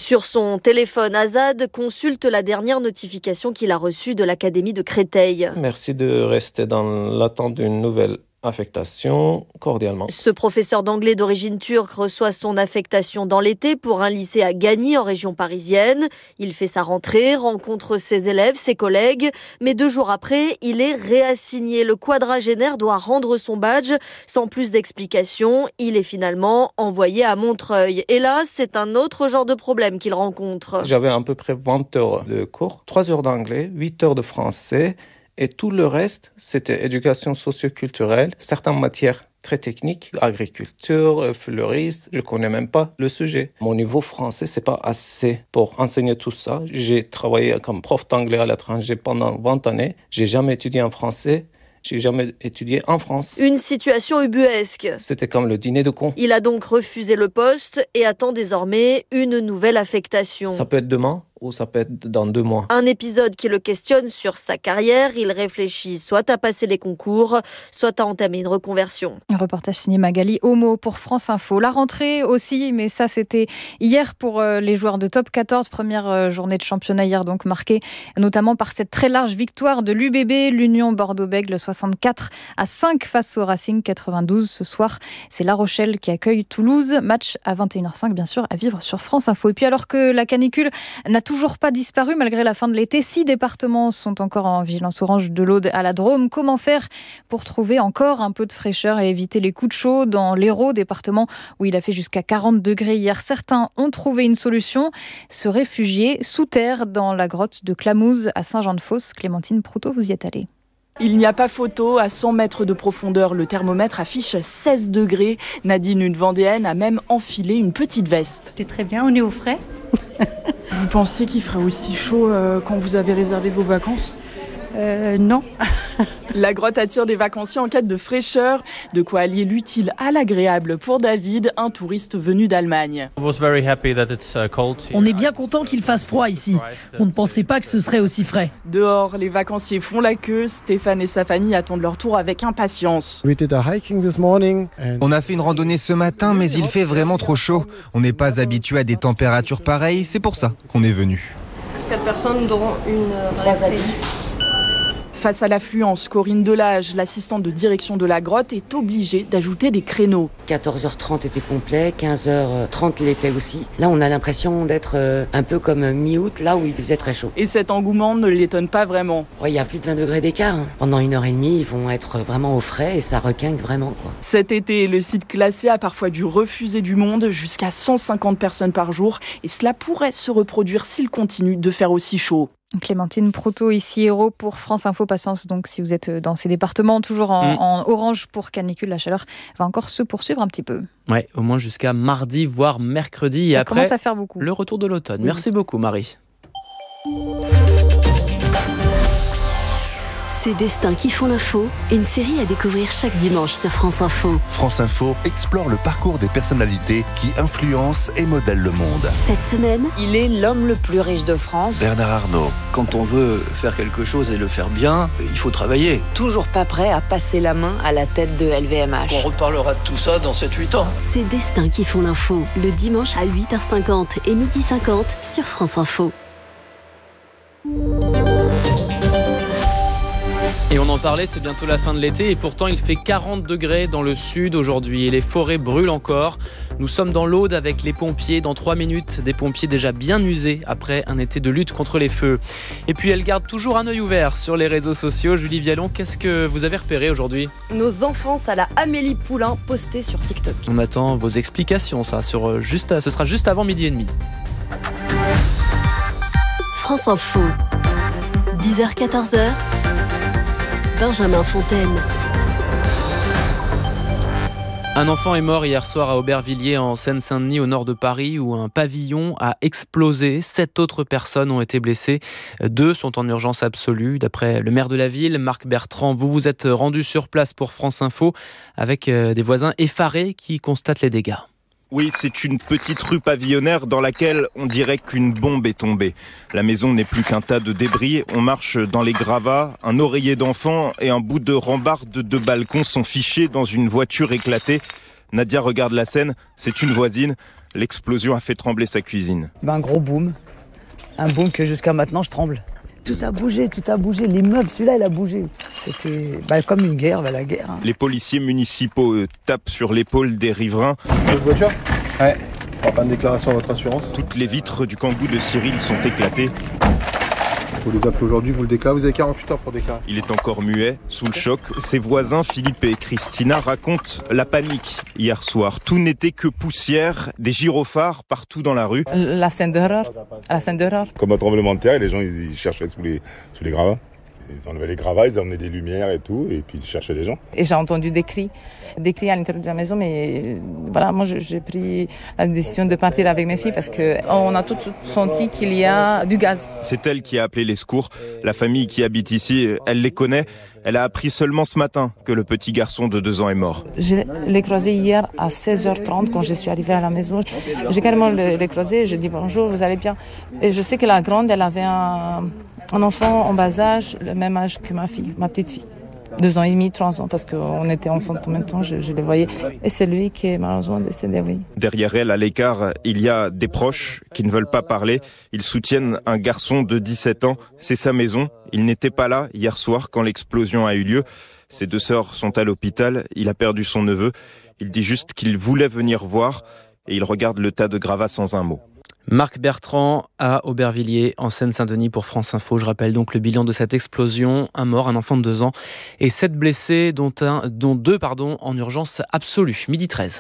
Sur son téléphone, Azad consulte la dernière notification qu'il a reçue de l'Académie de Créteil. Merci de rester dans l'attente d'une nouvelle affectation, cordialement. Ce professeur d'anglais d'origine turque reçoit son affectation dans l'été pour un lycée à Gagny en région parisienne. Il fait sa rentrée, rencontre ses élèves, ses collègues, mais 2 jours après, il est réassigné. Le quadragénaire doit rendre son badge. Sans plus d'explications, il est finalement envoyé à Montreuil. Et là, c'est un autre genre de problème qu'il rencontre. J'avais à peu près 20 heures de cours, 3 heures d'anglais, 8 heures de français. Et tout le reste, c'était éducation socio-culturelle, certaines matières très techniques, agriculture, fleuriste, je connais même pas le sujet. Mon niveau français, c'est pas assez pour enseigner tout ça. J'ai travaillé comme prof d'anglais à l'étranger pendant 20 années. J'ai jamais étudié en français. J'ai jamais étudié en France. Une situation ubuesque. C'était comme le dîner de cons. Il a donc refusé le poste et attend désormais une nouvelle affectation. Ça peut être demain ou ça peut être dans 2 mois. Un épisode qui le questionne sur sa carrière. Il réfléchit soit à passer les concours, soit à entamer une reconversion. Un reportage signé Magali Homo pour France Info. La rentrée aussi, mais ça c'était hier pour les joueurs de Top 14. Première journée de championnat hier, donc marquée notamment par cette très large victoire de l'UBB, l'Union Bordeaux-Bègles, 64-5 face au Racing 92. Ce soir, c'est La Rochelle qui accueille Toulouse. Match à 21h05, bien sûr, à vivre sur France Info. Et puis alors que la canicule n'a toujours pas disparu malgré la fin de l'été, 6 départements sont encore en vigilance orange, de l'Aude à la Drôme. Comment faire pour trouver encore un peu de fraîcheur et éviter les coups de chaud dans l'Hérault, département où il a fait jusqu'à 40 degrés hier? Certains ont trouvé une solution, se réfugier sous terre dans la grotte de Clamouze à Saint-Jean-de-Fosse. Clémentine Proutot, vous y êtes allée. Il n'y a pas photo, à 100 mètres de profondeur, le thermomètre affiche 16 degrés. Nadine, une Vendéenne, a même enfilé une petite veste. C'est très bien, on est au frais. Vous pensez qu'il ferait aussi chaud quand vous avez réservé vos vacances ? Non. La grotte attire des vacanciers en quête de fraîcheur, de quoi allier l'utile à l'agréable pour David, un touriste venu d'Allemagne. On est bien content qu'il fasse froid ici. On ne pensait pas que ce serait aussi frais. Dehors, les vacanciers font la queue. Stéphane et sa famille attendent leur tour avec impatience. On a fait une randonnée ce matin, mais il fait vraiment trop chaud. On n'est pas habitué à des températures pareilles, c'est pour ça qu'on est venu. 4 personnes, dont une restée. Face à l'affluence, Corinne Delage, l'assistante de direction de la grotte, est obligée d'ajouter des créneaux. 14h30 était complet, 15h30 l'était aussi. Là, on a l'impression d'être un peu comme mi-août, là où il faisait très chaud. Et cet engouement ne l'étonne pas vraiment. Il y a plus de 20 degrés d'écart. Pendant 1h30, ils vont être vraiment au frais et ça requinque vraiment, quoi. Cet été, le site classé a parfois dû refuser du monde, jusqu'à 150 personnes par jour. Et cela pourrait se reproduire s'il continue de faire aussi chaud. Clémentine Proutot, ici Hérault pour France Info. Patience donc si vous êtes dans ces départements, toujours en orange pour canicule. La chaleur va encore se poursuivre un petit peu. Ouais, au moins jusqu'à mardi, voire mercredi. Ça et après, commence à faire beaucoup. Le retour de l'automne. Oui. Merci beaucoup, Marie. Ces destins qui font l'info, une série à découvrir chaque dimanche sur France Info. France Info explore le parcours des personnalités qui influencent et modèlent le monde. Cette semaine, il est l'homme le plus riche de France. Bernard Arnault. Quand on veut faire quelque chose et le faire bien, il faut travailler. Toujours pas prêt à passer la main à la tête de LVMH. On reparlera de tout ça dans 7-8 ans. Ces destins qui font l'info, le dimanche à 8h50 et 12h50 sur France Info. Et on en parlait, c'est bientôt la fin de l'été et pourtant il fait 40 degrés dans le sud aujourd'hui et les forêts brûlent encore. Nous sommes dans l'Aude avec les pompiers. Dans 3 minutes, des pompiers déjà bien usés après un été de lutte contre les feux. Et puis elle garde toujours un œil ouvert sur les réseaux sociaux. Julie Vialon, qu'est-ce que vous avez repéré aujourd'hui ? Nos enfants à la Amélie Poulain postée sur TikTok. On attend vos explications, ça, ce sera juste avant 12h30. France Info, 10h-14h. Benjamin Fontaine. Un enfant est mort hier soir à Aubervilliers en Seine-Saint-Denis au nord de Paris où un pavillon a explosé. 7 autres personnes ont été blessées. 2 sont en urgence absolue. D'après le maire de la ville, Marc Bertrand, vous vous êtes rendu sur place pour France Info avec des voisins effarés qui constatent les dégâts. Oui, c'est une petite rue pavillonnaire dans laquelle on dirait qu'une bombe est tombée. La maison n'est plus qu'un tas de débris. On marche dans les gravats. Un oreiller d'enfant et un bout de rambarde de balcon sont fichés dans une voiture éclatée. Nadia regarde la scène. C'est une voisine. l'explosion a fait trembler sa cuisine. Un gros boom. Un boom que jusqu'à maintenant je tremble. Tout a bougé. Les meubles, celui-là, il a bougé. C'était comme une guerre, la guerre. Les policiers municipaux tapent sur l'épaule des riverains. Votre voiture ? Ouais. On va pas de déclaration à votre assurance. Toutes les vitres du Kangoo de Cyril sont éclatées. Vous les appelez aujourd'hui, vous le déclarez, vous avez 48 heures pour déclarer. Il est encore muet, sous le choc. Ses voisins, Philippe et Christina, racontent la panique hier soir. Tout n'était que poussière, des gyrophares partout dans la rue. La scène d'horreur. Comme un tremblement de terre, les gens ils cherchaient sous les gravats. Ils enlevaient les gravats, ils emmenaient des lumières et tout, et puis ils cherchaient les gens. Et j'ai entendu des cris à l'intérieur de la maison, mais voilà, moi j'ai pris la décision de partir avec mes filles parce qu'on a tout senti qu'il y a du gaz. C'est elle qui a appelé les secours. La famille qui habite ici, elle les connaît. Elle a appris seulement ce matin que le petit garçon de 2 ans est mort. Je l'ai croisé hier à 16h30 quand je suis arrivée à la maison. J'ai carrément les croisé, je dis bonjour, vous allez bien. Et je sais que la grande, elle avait un enfant en bas âge, le même âge que ma fille, ma petite fille. 2 ans et demi, 3 ans, parce qu'on était enceintes en même temps, je les voyais. Et c'est lui qui est malheureusement décédé, oui. Derrière elle, à l'écart, il y a des proches qui ne veulent pas parler. Ils soutiennent un garçon de 17 ans. C'est sa maison. Il n'était pas là hier soir quand l'explosion a eu lieu. Ses 2 sœurs sont à l'hôpital. Il a perdu son neveu. Il dit juste qu'il voulait venir voir et il regarde le tas de gravats sans un mot. Marc Bertrand à Aubervilliers, en Seine-Saint-Denis pour France Info. Je rappelle donc le bilan de cette explosion. 1 mort, un enfant de 2 ans et 7 blessés, dont 2 en urgence absolue. 12h13.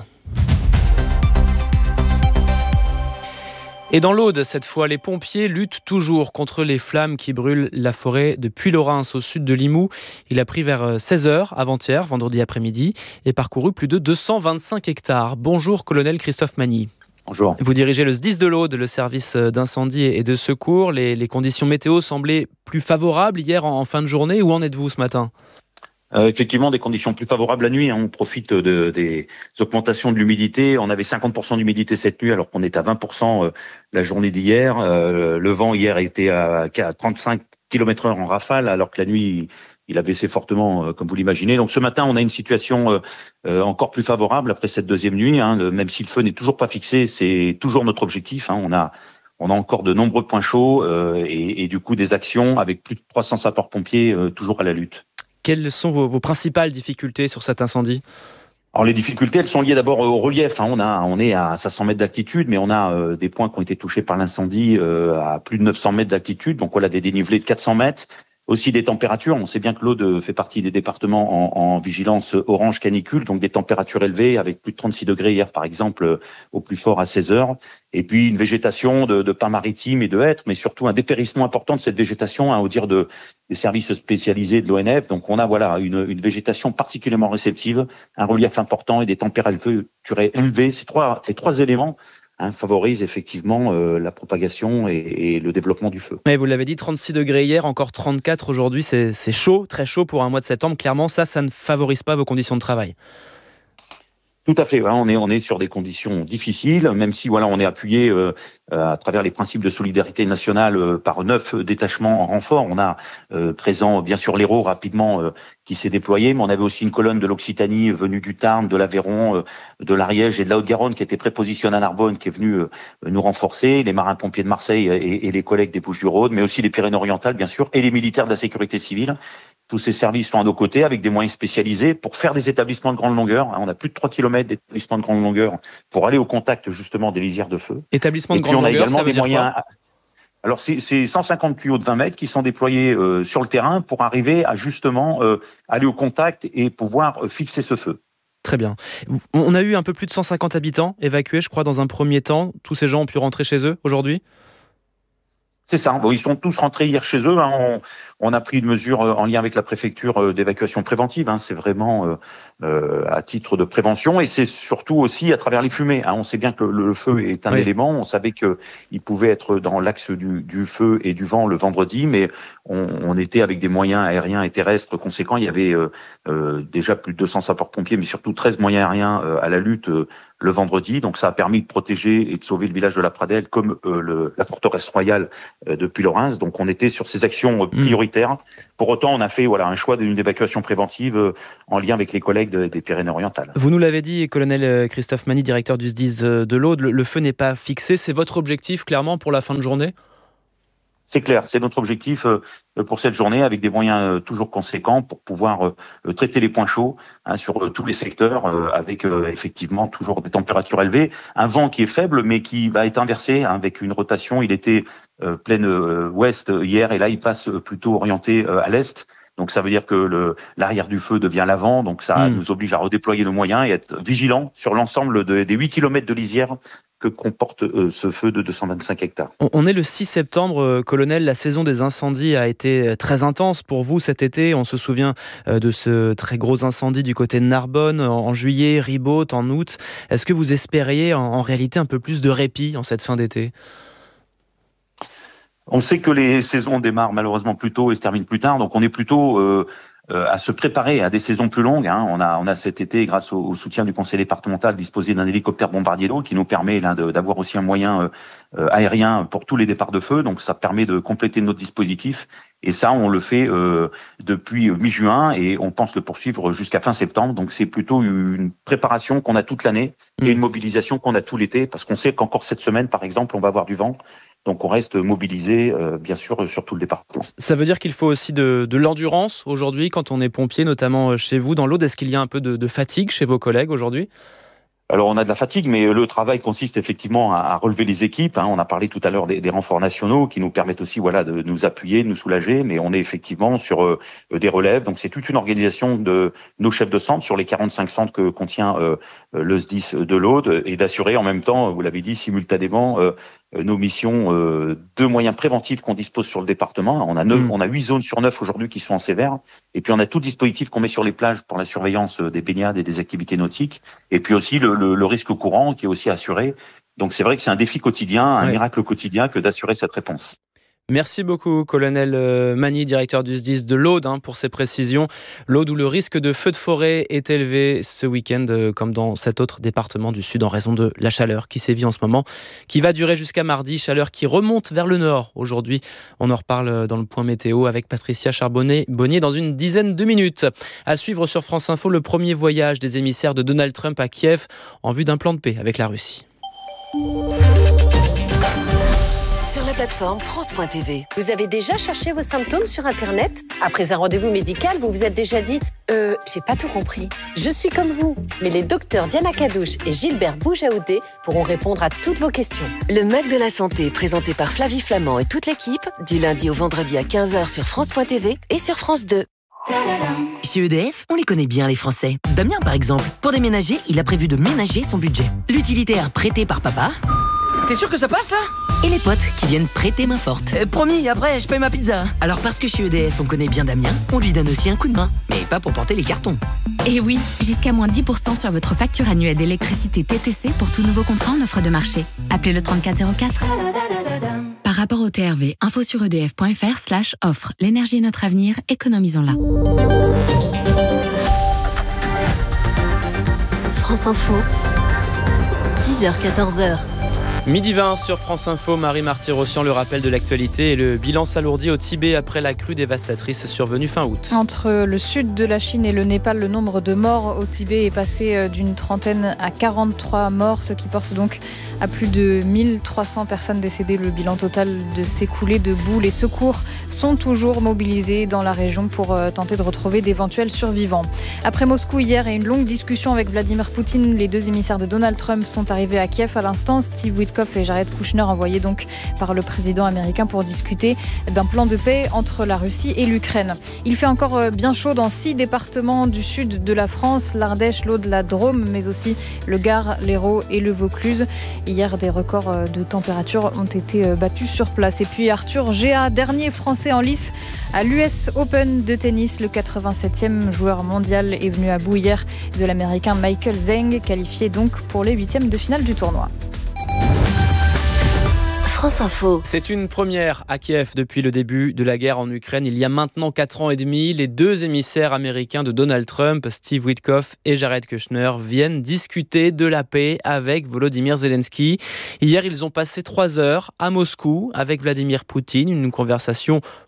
Et dans l'Aude, cette fois, les pompiers luttent toujours contre les flammes qui brûlent la forêt de Puylaurens au sud de Limoux. Il a pris vers 16h avant-hier, vendredi après-midi, et parcouru plus de 225 hectares. Bonjour, colonel Christophe Magny. Bonjour. Vous dirigez le SDIS de l'Aude, le service d'incendie et de secours. Les conditions météo semblaient plus favorables hier en fin de journée. Où en êtes-vous ce matin ? Effectivement, des conditions plus favorables la nuit. On profite des augmentations de l'humidité. On avait 50% d'humidité cette nuit alors qu'on est à 20% la journée d'hier. Le vent hier était à 35 km/h en rafale alors que la nuit il a baissé fortement, comme vous l'imaginez. Donc ce matin, on a une situation encore plus favorable après cette deuxième nuit. Même si le feu n'est toujours pas fixé, c'est toujours notre objectif. On a encore de nombreux points chauds et du coup des actions avec plus de 300 sapeurs-pompiers toujours à la lutte. Quelles sont vos principales difficultés sur cet incendie ? Alors les difficultés, elles sont liées d'abord au relief. On est à 500 mètres d'altitude, mais on a des points qui ont été touchés par l'incendie à plus de 900 mètres d'altitude. Donc voilà, des dénivelés de 400 mètres. Aussi des températures. On sait bien que l'Aude fait partie des départements en vigilance orange canicule, donc des températures élevées avec plus de 36 degrés hier par exemple au plus fort à 16 heures. Et puis une végétation de pins maritimes et de hêtres, mais surtout un dépérissement important de cette végétation au dire des services spécialisés de l'ONF. Donc on a une végétation particulièrement réceptive, un relief important et des températures élevées. Ces trois éléments favorise effectivement la propagation et le développement du feu. Et vous l'avez dit, 36 degrés hier, encore 34 aujourd'hui, c'est chaud, très chaud pour un mois de septembre. Clairement, ça ne favorise pas vos conditions de travail. Tout à fait. On est sur des conditions difficiles, même si on est appuyé à travers les principes de solidarité nationale par 9 détachements en renfort. On a présent bien sûr l'Hérault rapidement qui s'est déployé, mais on avait aussi une colonne de l'Occitanie venue du Tarn, de l'Aveyron, de l'Ariège et de la Haute-Garonne qui était prépositionnée à Narbonne, qui est venue nous renforcer, les marins-pompiers de Marseille et les collègues des Bouches-du-Rhône, mais aussi les Pyrénées-Orientales bien sûr, et les militaires de la sécurité civile. Tous ces services sont à nos côtés avec des moyens spécialisés pour faire des établissements de grande longueur. On a plus de 3 km d'établissements de grande longueur pour aller au contact justement des lisières de feu. Établissements de grande longueur, ça veut dire quoi ? Alors c'est 150 tuyaux de 20 mètres qui sont déployés sur le terrain pour arriver à justement aller au contact et pouvoir fixer ce feu. Très bien. On a eu un peu plus de 150 habitants évacués, je crois, dans un premier temps. Tous ces gens ont pu rentrer chez eux aujourd'hui ? C'est ça. Ils sont tous rentrés hier chez eux. On a pris une mesure en lien avec la préfecture d'évacuation préventive. C'est vraiment à titre de prévention et c'est surtout aussi à travers les fumées. On sait bien que le feu est un élément. On savait qu'il pouvait être dans l'axe du feu et du vent le vendredi, mais on était avec des moyens aériens et terrestres conséquents. Il y avait déjà plus de 200 sapeurs-pompiers, mais surtout 13 moyens aériens à la lutte le vendredi. Donc ça a permis de protéger et de sauver le village de la Pradelle comme la forteresse royale de Puylaurens. Donc on était sur ces actions prioritaires prioritaire. Pour autant, on a fait un choix d'une évacuation préventive en lien avec les collègues des Pyrénées-Orientales. Vous nous l'avez dit, colonel Christophe Magny, directeur du SDIS de l'Aude, le feu n'est pas fixé. C'est votre objectif, clairement, pour la fin de journée ? C'est clair, c'est notre objectif pour cette journée, avec des moyens toujours conséquents pour pouvoir traiter les points chauds sur tous les secteurs, avec effectivement toujours des températures élevées, un vent qui est faible mais qui va être inversé avec une rotation. Il était pleine ouest hier et là il passe plutôt orienté à l'est. Donc ça veut dire que l'arrière du feu devient l'avant, donc ça nous oblige à redéployer nos moyens et être vigilants sur l'ensemble des 8 km de lisière que comporte ce feu de 225 hectares. On est le 6 septembre, colonel, la saison des incendies a été très intense pour vous cet été. On se souvient de ce très gros incendie du côté de Narbonne en juillet, Ribaute en août. Est-ce que vous espériez en réalité un peu plus de répit en cette fin d'été ? On sait que les saisons démarrent malheureusement plus tôt et se terminent plus tard, donc on est plutôt à se préparer à des saisons plus longues. On a cet été, grâce au soutien du conseil départemental, disposé d'un hélicoptère bombardier d'eau qui nous permet d'avoir aussi un moyen aérien pour tous les départs de feu. Donc ça permet de compléter notre dispositif. Et ça, on le fait depuis mi-juin et on pense le poursuivre jusqu'à fin septembre. Donc c'est plutôt une préparation qu'on a toute l'année et une mobilisation qu'on a tout l'été, parce qu'on sait qu'encore cette semaine, par exemple, on va avoir du vent. Donc on reste mobilisé, bien sûr, sur tout le département. Ça veut dire qu'il faut aussi de l'endurance aujourd'hui quand on est pompier, notamment chez vous dans l'Aude. Est-ce qu'il y a un peu de fatigue chez vos collègues aujourd'hui ? Alors on a de la fatigue, mais le travail consiste effectivement à relever les équipes. On a parlé tout à l'heure des renforts nationaux qui nous permettent aussi de nous appuyer, de nous soulager, mais on est effectivement sur des relèves. Donc c'est toute une organisation de nos chefs de centre sur les 45 centres que contient le SDIS de l'Aude, et d'assurer en même temps, vous l'avez dit, simultanément nos missions de moyens préventifs qu'on dispose sur le département. On a 8 zones sur 9 aujourd'hui qui sont en sévère. Et puis on a tout le dispositif qu'on met sur les plages pour la surveillance des baignades et des activités nautiques. Et puis aussi le risque courant qui est aussi assuré. Donc c'est vrai que c'est un défi quotidien, un miracle quotidien que d'assurer cette réponse. Merci beaucoup, colonel Magny, directeur du SDIS de l'Aude, pour ces précisions. L'Aude où le risque de feu de forêt est élevé ce week-end, comme dans 7 autres départements du Sud, en raison de la chaleur qui sévit en ce moment, qui va durer jusqu'à mardi. Chaleur qui remonte vers le nord aujourd'hui. On en reparle dans le point météo avec Patricia Charbonnier dans une dizaine de minutes. À suivre sur France Info, le premier voyage des émissaires de Donald Trump à Kiev en vue d'un plan de paix avec la Russie. Sur la plateforme France.tv. Vous avez déjà cherché vos symptômes sur Internet ? Après un rendez-vous médical, vous vous êtes déjà dit « j'ai pas tout compris ». Je suis comme vous, mais les docteurs Diana Cadouche et Gilbert Boujaoudé pourront répondre à toutes vos questions. Le Mac de la Santé, présenté par Flavie Flamand et toute l'équipe, du lundi au vendredi à 15h sur France.tv et sur France 2. Chez EDF, on les connaît bien les Français. Damien par exemple, pour déménager, il a prévu de ménager son budget. L'utilitaire prêté par papa. T'es sûr que ça passe là ? Et les potes qui viennent prêter main forte. Promis, après je paye ma pizza. Alors parce que chez EDF on connaît bien Damien, on lui donne aussi un coup de main. Mais pas pour porter les cartons. Et oui, jusqu'à moins 10% sur votre facture annuelle d'électricité TTC pour tout nouveau contrat en offre de marché. Appelez le 3404. Par rapport au TRV, info sur edf.fr/offre. L'énergie est notre avenir, économisons-la. France Info, 10h-14h. Midi 20 sur France Info, Marie Marty-Rossian, le rappel de l'actualité et le bilan s'alourdit au Tibet après la crue dévastatrice survenue fin août. Entre le sud de la Chine et le Népal, le nombre de morts au Tibet est passé d'une trentaine à 43 morts, ce qui porte donc à plus de 1300 personnes décédées. Le bilan total de ces coulées de boue. Les secours sont toujours mobilisés dans la région pour tenter de retrouver d'éventuels survivants. Après Moscou hier et une longue discussion avec Vladimir Poutine, les deux émissaires de Donald Trump sont arrivés à Kiev à l'instant. Steve Witkoff et Jared Kushner envoyés donc par le président américain pour discuter d'un plan de paix entre la Russie et l'Ukraine. Il fait encore bien chaud dans 6 départements du sud de la France, l'Ardèche, l'Aude, la Drôme, mais aussi le Gard, l'Hérault et le Vaucluse. Hier, des records de température ont été battus sur place. Et puis Arthur Géa, dernier français en lice à l'US Open de tennis. Le 87e joueur mondial est venu à bout hier de l'américain Michael Zheng, qualifié donc pour les 8e de finale du tournoi. France Info. C'est une première à Kiev depuis le début de la guerre en Ukraine. Il y a maintenant 4 ans et demi, les deux émissaires américains de Donald Trump, Steve Witkoff et Jared Kushner, viennent discuter de la paix avec Volodymyr Zelensky. Hier, ils ont passé 3 heures à Moscou avec Vladimir Poutine, une conversation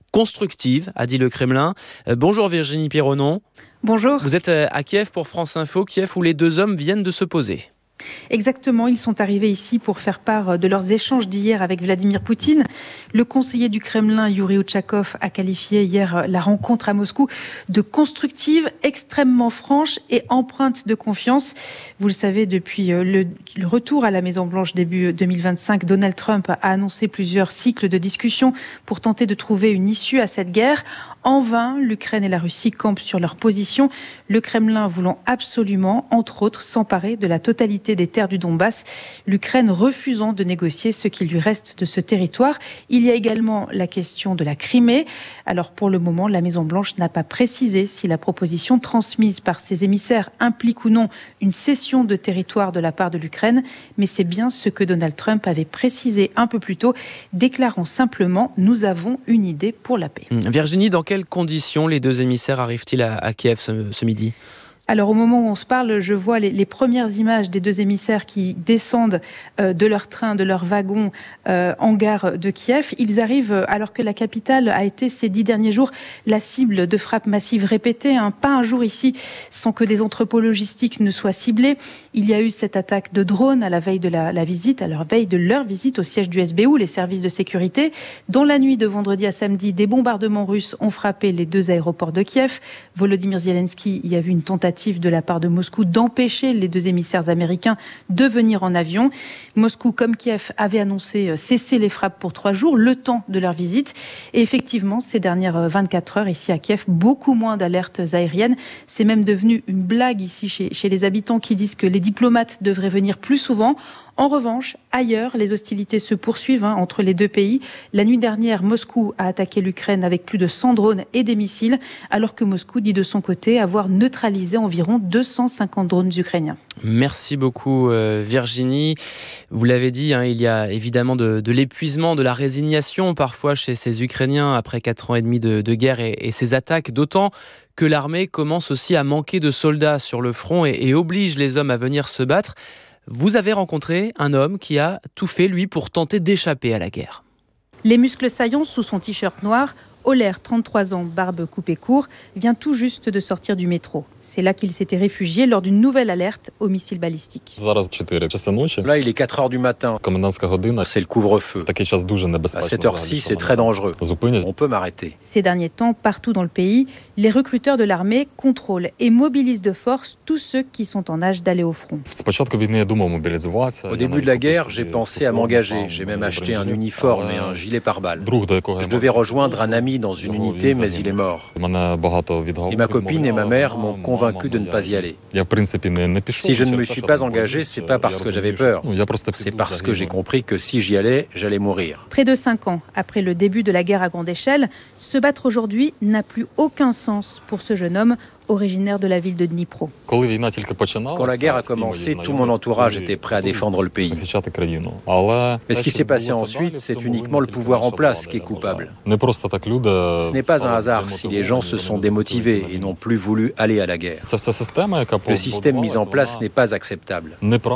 constructive, a dit le Kremlin. Bonjour Virginie Pironnon. Bonjour. Vous êtes à Kiev pour France Info, Kiev où les deux hommes viennent de se poser. Exactement, ils sont arrivés ici pour faire part de leurs échanges d'hier avec Vladimir Poutine. Le conseiller du Kremlin, Yuri Uchakov, a qualifié hier la rencontre à Moscou de constructive, extrêmement franche et empreinte de confiance. Vous le savez, depuis le retour à la Maison-Blanche début 2025, Donald Trump a annoncé plusieurs cycles de discussions pour tenter de trouver une issue à cette guerre. En vain, l'Ukraine et la Russie campent sur leur position, le Kremlin voulant absolument, entre autres, s'emparer de la totalité des terres du Donbass, l'Ukraine refusant de négocier ce qui lui reste de ce territoire. Il y a également la question de la Crimée. Alors pour le moment, la Maison-Blanche n'a pas précisé si la proposition transmise par ses émissaires implique ou non une cession de territoire de la part de l'Ukraine, mais c'est bien ce que Donald Trump avait précisé un peu plus tôt, déclarant simplement « Nous avons une idée pour la paix ». Virginie, dans quelles conditions les deux émissaires arrivent-ils à Kiev ce midi ? Alors au moment où on se parle, je vois les premières images des deux émissaires qui descendent de leur train, de leur wagon en gare de Kiev. Ils arrivent alors que la capitale a été ces 10 derniers jours la cible de frappes massives répétées. Pas un jour ici sans que des entrepôts logistiques ne soient ciblés. Il y a eu cette attaque de drone à la veille de la visite, à la veille de leur visite au siège du SBU, les services de sécurité. Dans la nuit de vendredi à samedi, des bombardements russes ont frappé les deux aéroports de Kiev. Volodymyr Zelensky y a vu une tentative de la part de Moscou d'empêcher les deux émissaires américains de venir en avion. Moscou, comme Kiev, avait annoncé cesser les frappes pour 3 jours, le temps de leur visite. Et effectivement, ces dernières 24 heures, ici à Kiev, beaucoup moins d'alertes aériennes. C'est même devenu une blague ici chez les habitants qui disent que les diplomates devraient venir plus souvent. En revanche, ailleurs, les hostilités se poursuivent entre les deux pays. La nuit dernière, Moscou a attaqué l'Ukraine avec plus de 100 drones et des missiles, alors que Moscou dit de son côté avoir neutralisé environ 250 drones ukrainiens. Merci beaucoup Virginie. Vous l'avez dit, il y a évidemment de l'épuisement, de la résignation parfois chez ces Ukrainiens après 4 ans et demi de guerre et ces attaques, d'autant que l'armée commence aussi à manquer de soldats sur le front et oblige les hommes à venir se battre. Vous avez rencontré un homme qui a tout fait, lui, pour tenter d'échapper à la guerre. Les muscles saillants sous son t-shirt noir, Oler, 33 ans, barbe coupée court, vient tout juste de sortir du métro. C'est là qu'il s'était réfugié lors d'une nouvelle alerte au missile balistique. Là, il est 4 heures du matin. C'est le couvre-feu. À cette heure-ci, c'est très dangereux. On peut m'arrêter. Ces derniers temps, partout dans le pays, les recruteurs de l'armée contrôlent et mobilisent de force tous ceux qui sont en âge d'aller au front. Au début de la guerre, j'ai pensé à m'engager. J'ai même acheté un uniforme et un gilet pare-balles. Je devais rejoindre un ami dans une unité, mais il est mort. Et ma copine et ma mère m'ont convaincu de ne pas y aller. Si je ne me suis pas engagé, c'est pas parce que j'avais peur. C'est parce que j'ai compris que si j'y allais, j'allais mourir. Près de 5 ans après le début de la guerre à grande échelle, se battre aujourd'hui n'a plus aucun sens pour ce jeune homme originaire de la ville de Dnipro. Quand la guerre a commencé, tout mon entourage était prêt à défendre le pays. Mais ce qui s'est passé ensuite, c'est uniquement le pouvoir en place qui est coupable. Ce n'est pas un hasard si les gens se sont démotivés et n'ont plus voulu aller à la guerre. Le système mis en place n'est pas acceptable.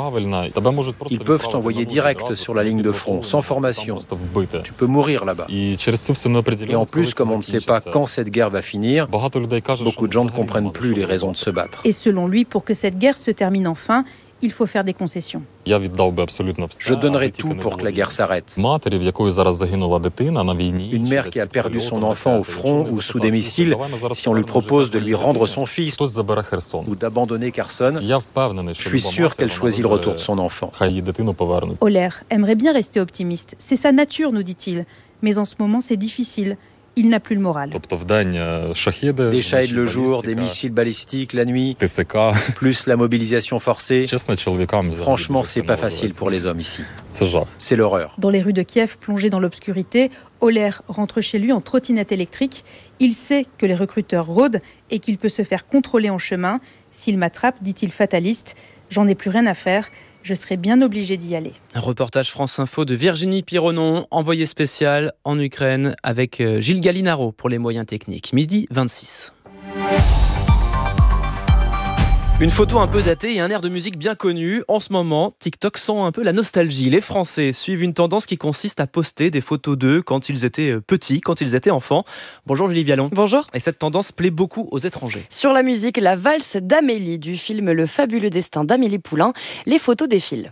Ils peuvent t'envoyer direct sur la ligne de front, sans formation. Tu peux mourir là-bas. Et en plus, comme on ne sait pas quand cette guerre va finir, beaucoup de gens ne comprennent plus les raisons de se battre. Et selon lui, pour que cette guerre se termine enfin, il faut faire des concessions. Je donnerai tout pour que la guerre s'arrête. Une mère qui a perdu son enfant au front ou sous des missiles, si on lui propose de lui rendre son fils ou d'abandonner Kherson, je suis sûr qu'elle choisit le retour de son enfant. Oler aimerait bien rester optimiste. C'est sa nature, nous dit-il. Mais en ce moment, c'est difficile. Il n'a plus le moral. Des Shahed le jour, des missiles balistiques la nuit, plus la mobilisation forcée. Franchement, c'est pas facile pour les hommes ici. C'est l'horreur. Dans les rues de Kiev, plongé dans l'obscurité, Oler rentre chez lui en trottinette électrique. Il sait que les recruteurs rôdent et qu'il peut se faire contrôler en chemin. S'il m'attrape, dit-il fataliste, j'en ai plus rien à faire. Je serais bien obligé d'y aller. Un reportage France Info de Virginie Pironnon, envoyée spéciale en Ukraine avec Gilles Gallinaro pour les moyens techniques. Midi 26. Une photo un peu datée et un air de musique bien connu. En ce moment, TikTok sent un peu la nostalgie. Les Français suivent une tendance qui consiste à poster des photos d'eux quand ils étaient petits, quand ils étaient enfants. Bonjour Julie Vialon. Bonjour. Et cette tendance plaît beaucoup aux étrangers. Sur la musique, la valse d'Amélie du film Le fabuleux destin d'Amélie Poulain, les photos défilent.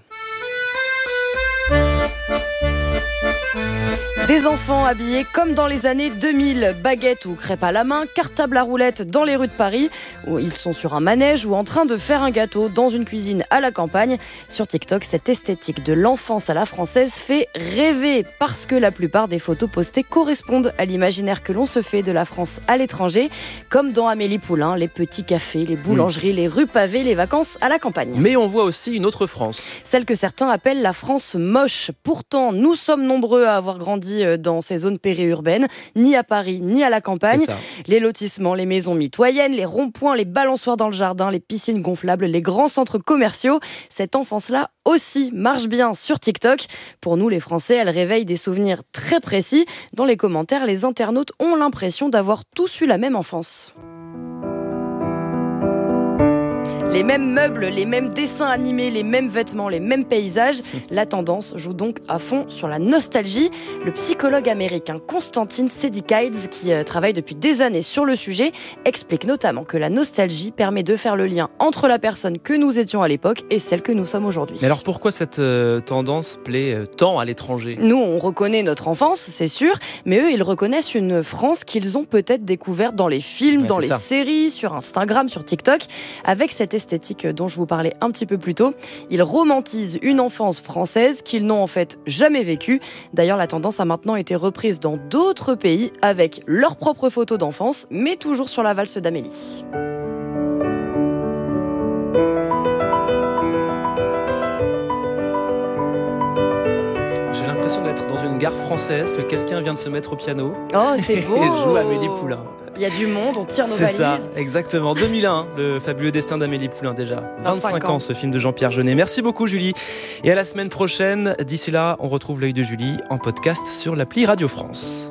Des enfants habillés comme dans les années 2000, baguettes ou crêpes à la main, cartable à roulettes dans les rues de Paris, où ils sont sur un manège ou en train de faire un gâteau dans une cuisine à la campagne. Sur TikTok, cette esthétique de l'enfance à la française fait rêver parce que la plupart des photos postées correspondent à l'imaginaire que l'on se fait de la France à l'étranger, comme dans Amélie Poulain, les petits cafés, les boulangeries, les rues pavées, les vacances à la campagne. Mais on voit aussi une autre France. Celle que certains appellent la France moche. Pourtant, nous sommes nombreux à avoir grandi dans ces zones périurbaines, ni à Paris, ni à la campagne. Les lotissements, les maisons mitoyennes, les ronds-points, les balançoires dans le jardin, les piscines gonflables, les grands centres commerciaux. Cette enfance-là aussi marche bien sur TikTok. Pour nous, les Français, elle réveille des souvenirs très précis. Dans les commentaires, les internautes ont l'impression d'avoir tous eu la même enfance. Les mêmes meubles, les mêmes dessins animés, les mêmes vêtements, les mêmes paysages. La tendance joue donc à fond sur la nostalgie. Le psychologue américain Konstantin Sedikaides, qui travaille depuis des années sur le sujet, explique notamment que la nostalgie permet de faire le lien entre la personne que nous étions à l'époque et celle que nous sommes aujourd'hui. Mais alors pourquoi cette tendance plaît tant à l'étranger ? Nous, on reconnaît notre enfance, c'est sûr, mais eux, ils reconnaissent une France qu'ils ont peut-être découverte dans les films, dans les séries, sur Instagram, sur TikTok, avec cette esthétique dont je vous parlais un petit peu plus tôt. Ils romantisent une enfance française qu'ils n'ont en fait jamais vécue. D'ailleurs, la tendance a maintenant été reprise dans d'autres pays avec leurs propres photos d'enfance, mais toujours sur la valse d'Amélie. J'ai l'impression d'être dans une gare française, que quelqu'un vient de se mettre au piano. Oh, c'est beau. Et joue Amélie Poulain. Il y a du monde, on tire nos valises. C'est ça, exactement. 2001, le fabuleux destin d'Amélie Poulain déjà. 25 ans, ce film de Jean-Pierre Jeunet. Merci beaucoup Julie. Et à la semaine prochaine. D'ici là, on retrouve l'œil de Julie en podcast sur l'appli Radio France.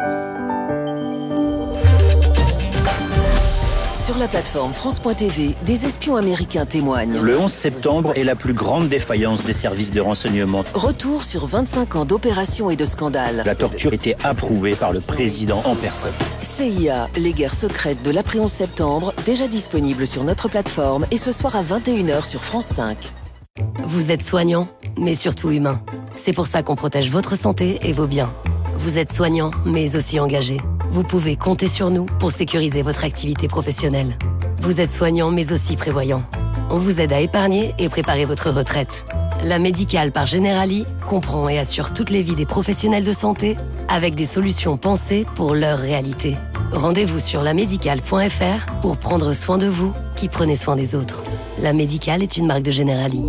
Sur la plateforme France.tv, des espions américains témoignent. Le 11 septembre est la plus grande défaillance des services de renseignement. Retour sur 25 ans d'opérations et de scandales. La torture était approuvée par le président en personne. CIA, les guerres secrètes de l'après-11 septembre, déjà disponible sur notre plateforme et ce soir à 21h sur France 5. Vous êtes soignant, mais surtout humain. C'est pour ça qu'on protège votre santé et vos biens. Vous êtes soignant, mais aussi engagé. Vous pouvez compter sur nous pour sécuriser votre activité professionnelle. Vous êtes soignant, mais aussi prévoyant. On vous aide à épargner et préparer votre retraite. La Médicale par Generali comprend et assure toutes les vies des professionnels de santé avec des solutions pensées pour leur réalité. Rendez-vous sur lamédicale.fr pour prendre soin de vous qui prenez soin des autres. La Médicale est une marque de Generali.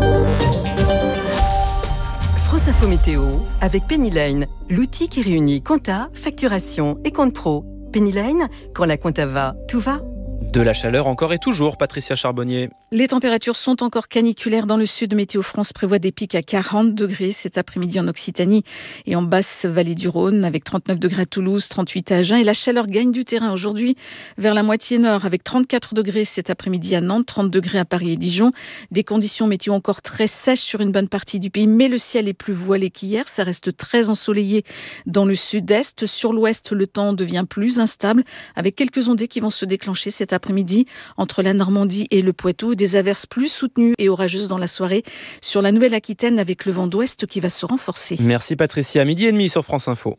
France Info Météo avec Pennyline, l'outil qui réunit compta, facturation et compte pro. Pennyline, quand la compta va, tout va. De la chaleur encore et toujours, Patricia Charbonnier. Les températures sont encore caniculaires dans le sud. Météo France prévoit des pics à 40 degrés cet après-midi en Occitanie et en basse vallée du Rhône, avec 39 degrés à Toulouse, 38 à Agen. Et la chaleur gagne du terrain aujourd'hui vers la moitié nord, avec 34 degrés cet après-midi à Nantes, 30 degrés à Paris et Dijon. Des conditions météo encore très sèches sur une bonne partie du pays, mais le ciel est plus voilé qu'hier. Ça reste très ensoleillé dans le sud-est. Sur l'ouest, le temps devient plus instable, avec quelques ondées qui vont se déclencher cet après-midi entre la Normandie et le Poitou. Des averses plus soutenues et orageuses dans la soirée sur la Nouvelle-Aquitaine avec le vent d'ouest qui va se renforcer. Merci Patricia. 12h30 sur France Info.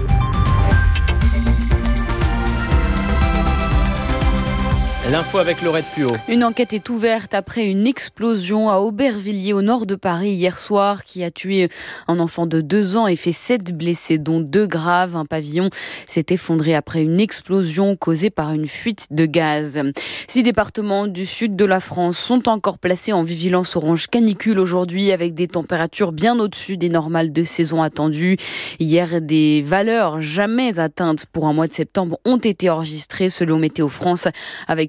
L'info avec Laurette Puot. Une enquête est ouverte après une explosion à Aubervilliers au nord de Paris hier soir qui a tué un enfant de 2 ans et fait 7 blessés dont 2 graves. Un pavillon s'est effondré après une explosion causée par une fuite de gaz. 6 départements du sud de la France sont encore placés en vigilance orange canicule aujourd'hui avec des températures bien au-dessus des normales de saison attendues. Hier, des valeurs jamais atteintes pour un mois de septembre ont été enregistrées selon Météo France avec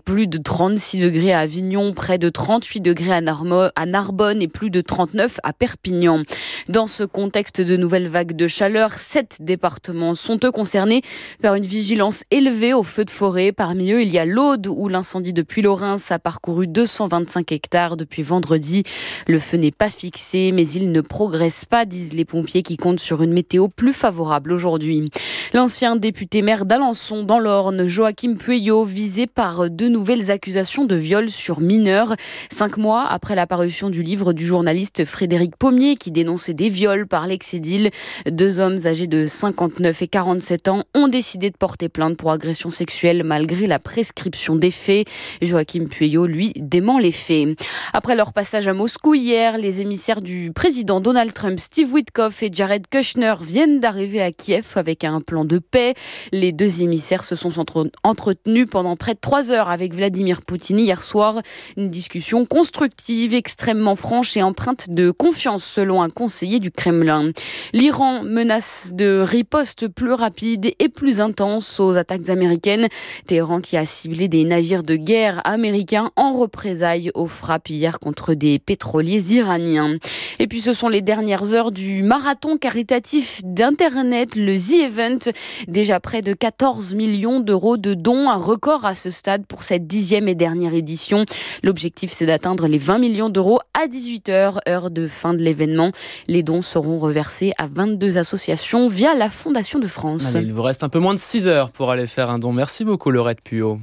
plus de 36 degrés à Avignon, près de 38 degrés à Narbonne et plus de 39 à Perpignan. Dans ce contexte de nouvelles vagues de chaleur, 7 départements sont eux concernés par une vigilance élevée aux feux de forêt. Parmi eux, il y a l'Aude où l'incendie de Puylaurens a parcouru 225 hectares depuis vendredi. Le feu n'est pas fixé, mais il ne progresse pas, disent les pompiers qui comptent sur une météo plus favorable aujourd'hui. L'ancien député maire d'Alençon dans l'Orne, Joachim Pueyo, visé par 2 nouvelles accusations de viol sur mineurs. 5 mois après la parution du livre du journaliste Frédéric Pommier qui dénonçait des viols par l'ex-édile, 2 hommes âgés de 59 et 47 ans ont décidé de porter plainte pour agression sexuelle malgré la prescription des faits. Joachim Pueyo, lui, dément les faits. Après leur passage à Moscou hier, les émissaires du président Donald Trump, Steve Witkoff et Jared Kushner viennent d'arriver à Kiev avec un plan de paix. Les 2 émissaires se sont entretenus pendant près de 3 heures avec Vladimir Poutine hier soir. Une discussion constructive, extrêmement franche et empreinte de confiance selon un conseiller du Kremlin. L'Iran menace de riposte plus rapide et plus intense aux attaques américaines. Téhéran qui a ciblé des navires de guerre américains en représailles aux frappes hier contre des pétroliers iraniens. Et puis ce sont les dernières heures du marathon caritatif d'Internet, le The Event. Déjà près de 14 millions d'euros de dons, un record à ce stade pour cette 10e et dernière édition. L'objectif, c'est d'atteindre les 20 millions d'euros à 18h, heure de fin de l'événement. Les dons seront reversés à 22 associations via la Fondation de France. Allez, il vous reste un peu moins de 6 heures pour aller faire un don. Merci beaucoup Laurette Puot.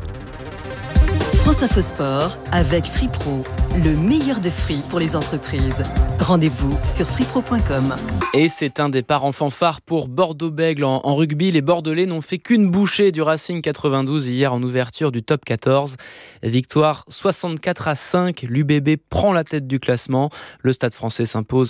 France Info Sport avec FreePro, le meilleur des free pour les entreprises. Rendez-vous sur freepro.com. Et c'est un départ en fanfare pour Bordeaux-Bègles en rugby. Les Bordelais n'ont fait qu'une bouchée du Racing 92 hier en ouverture du top 14. Victoire 64-5. L'UBB prend la tête du classement. Le Stade français s'impose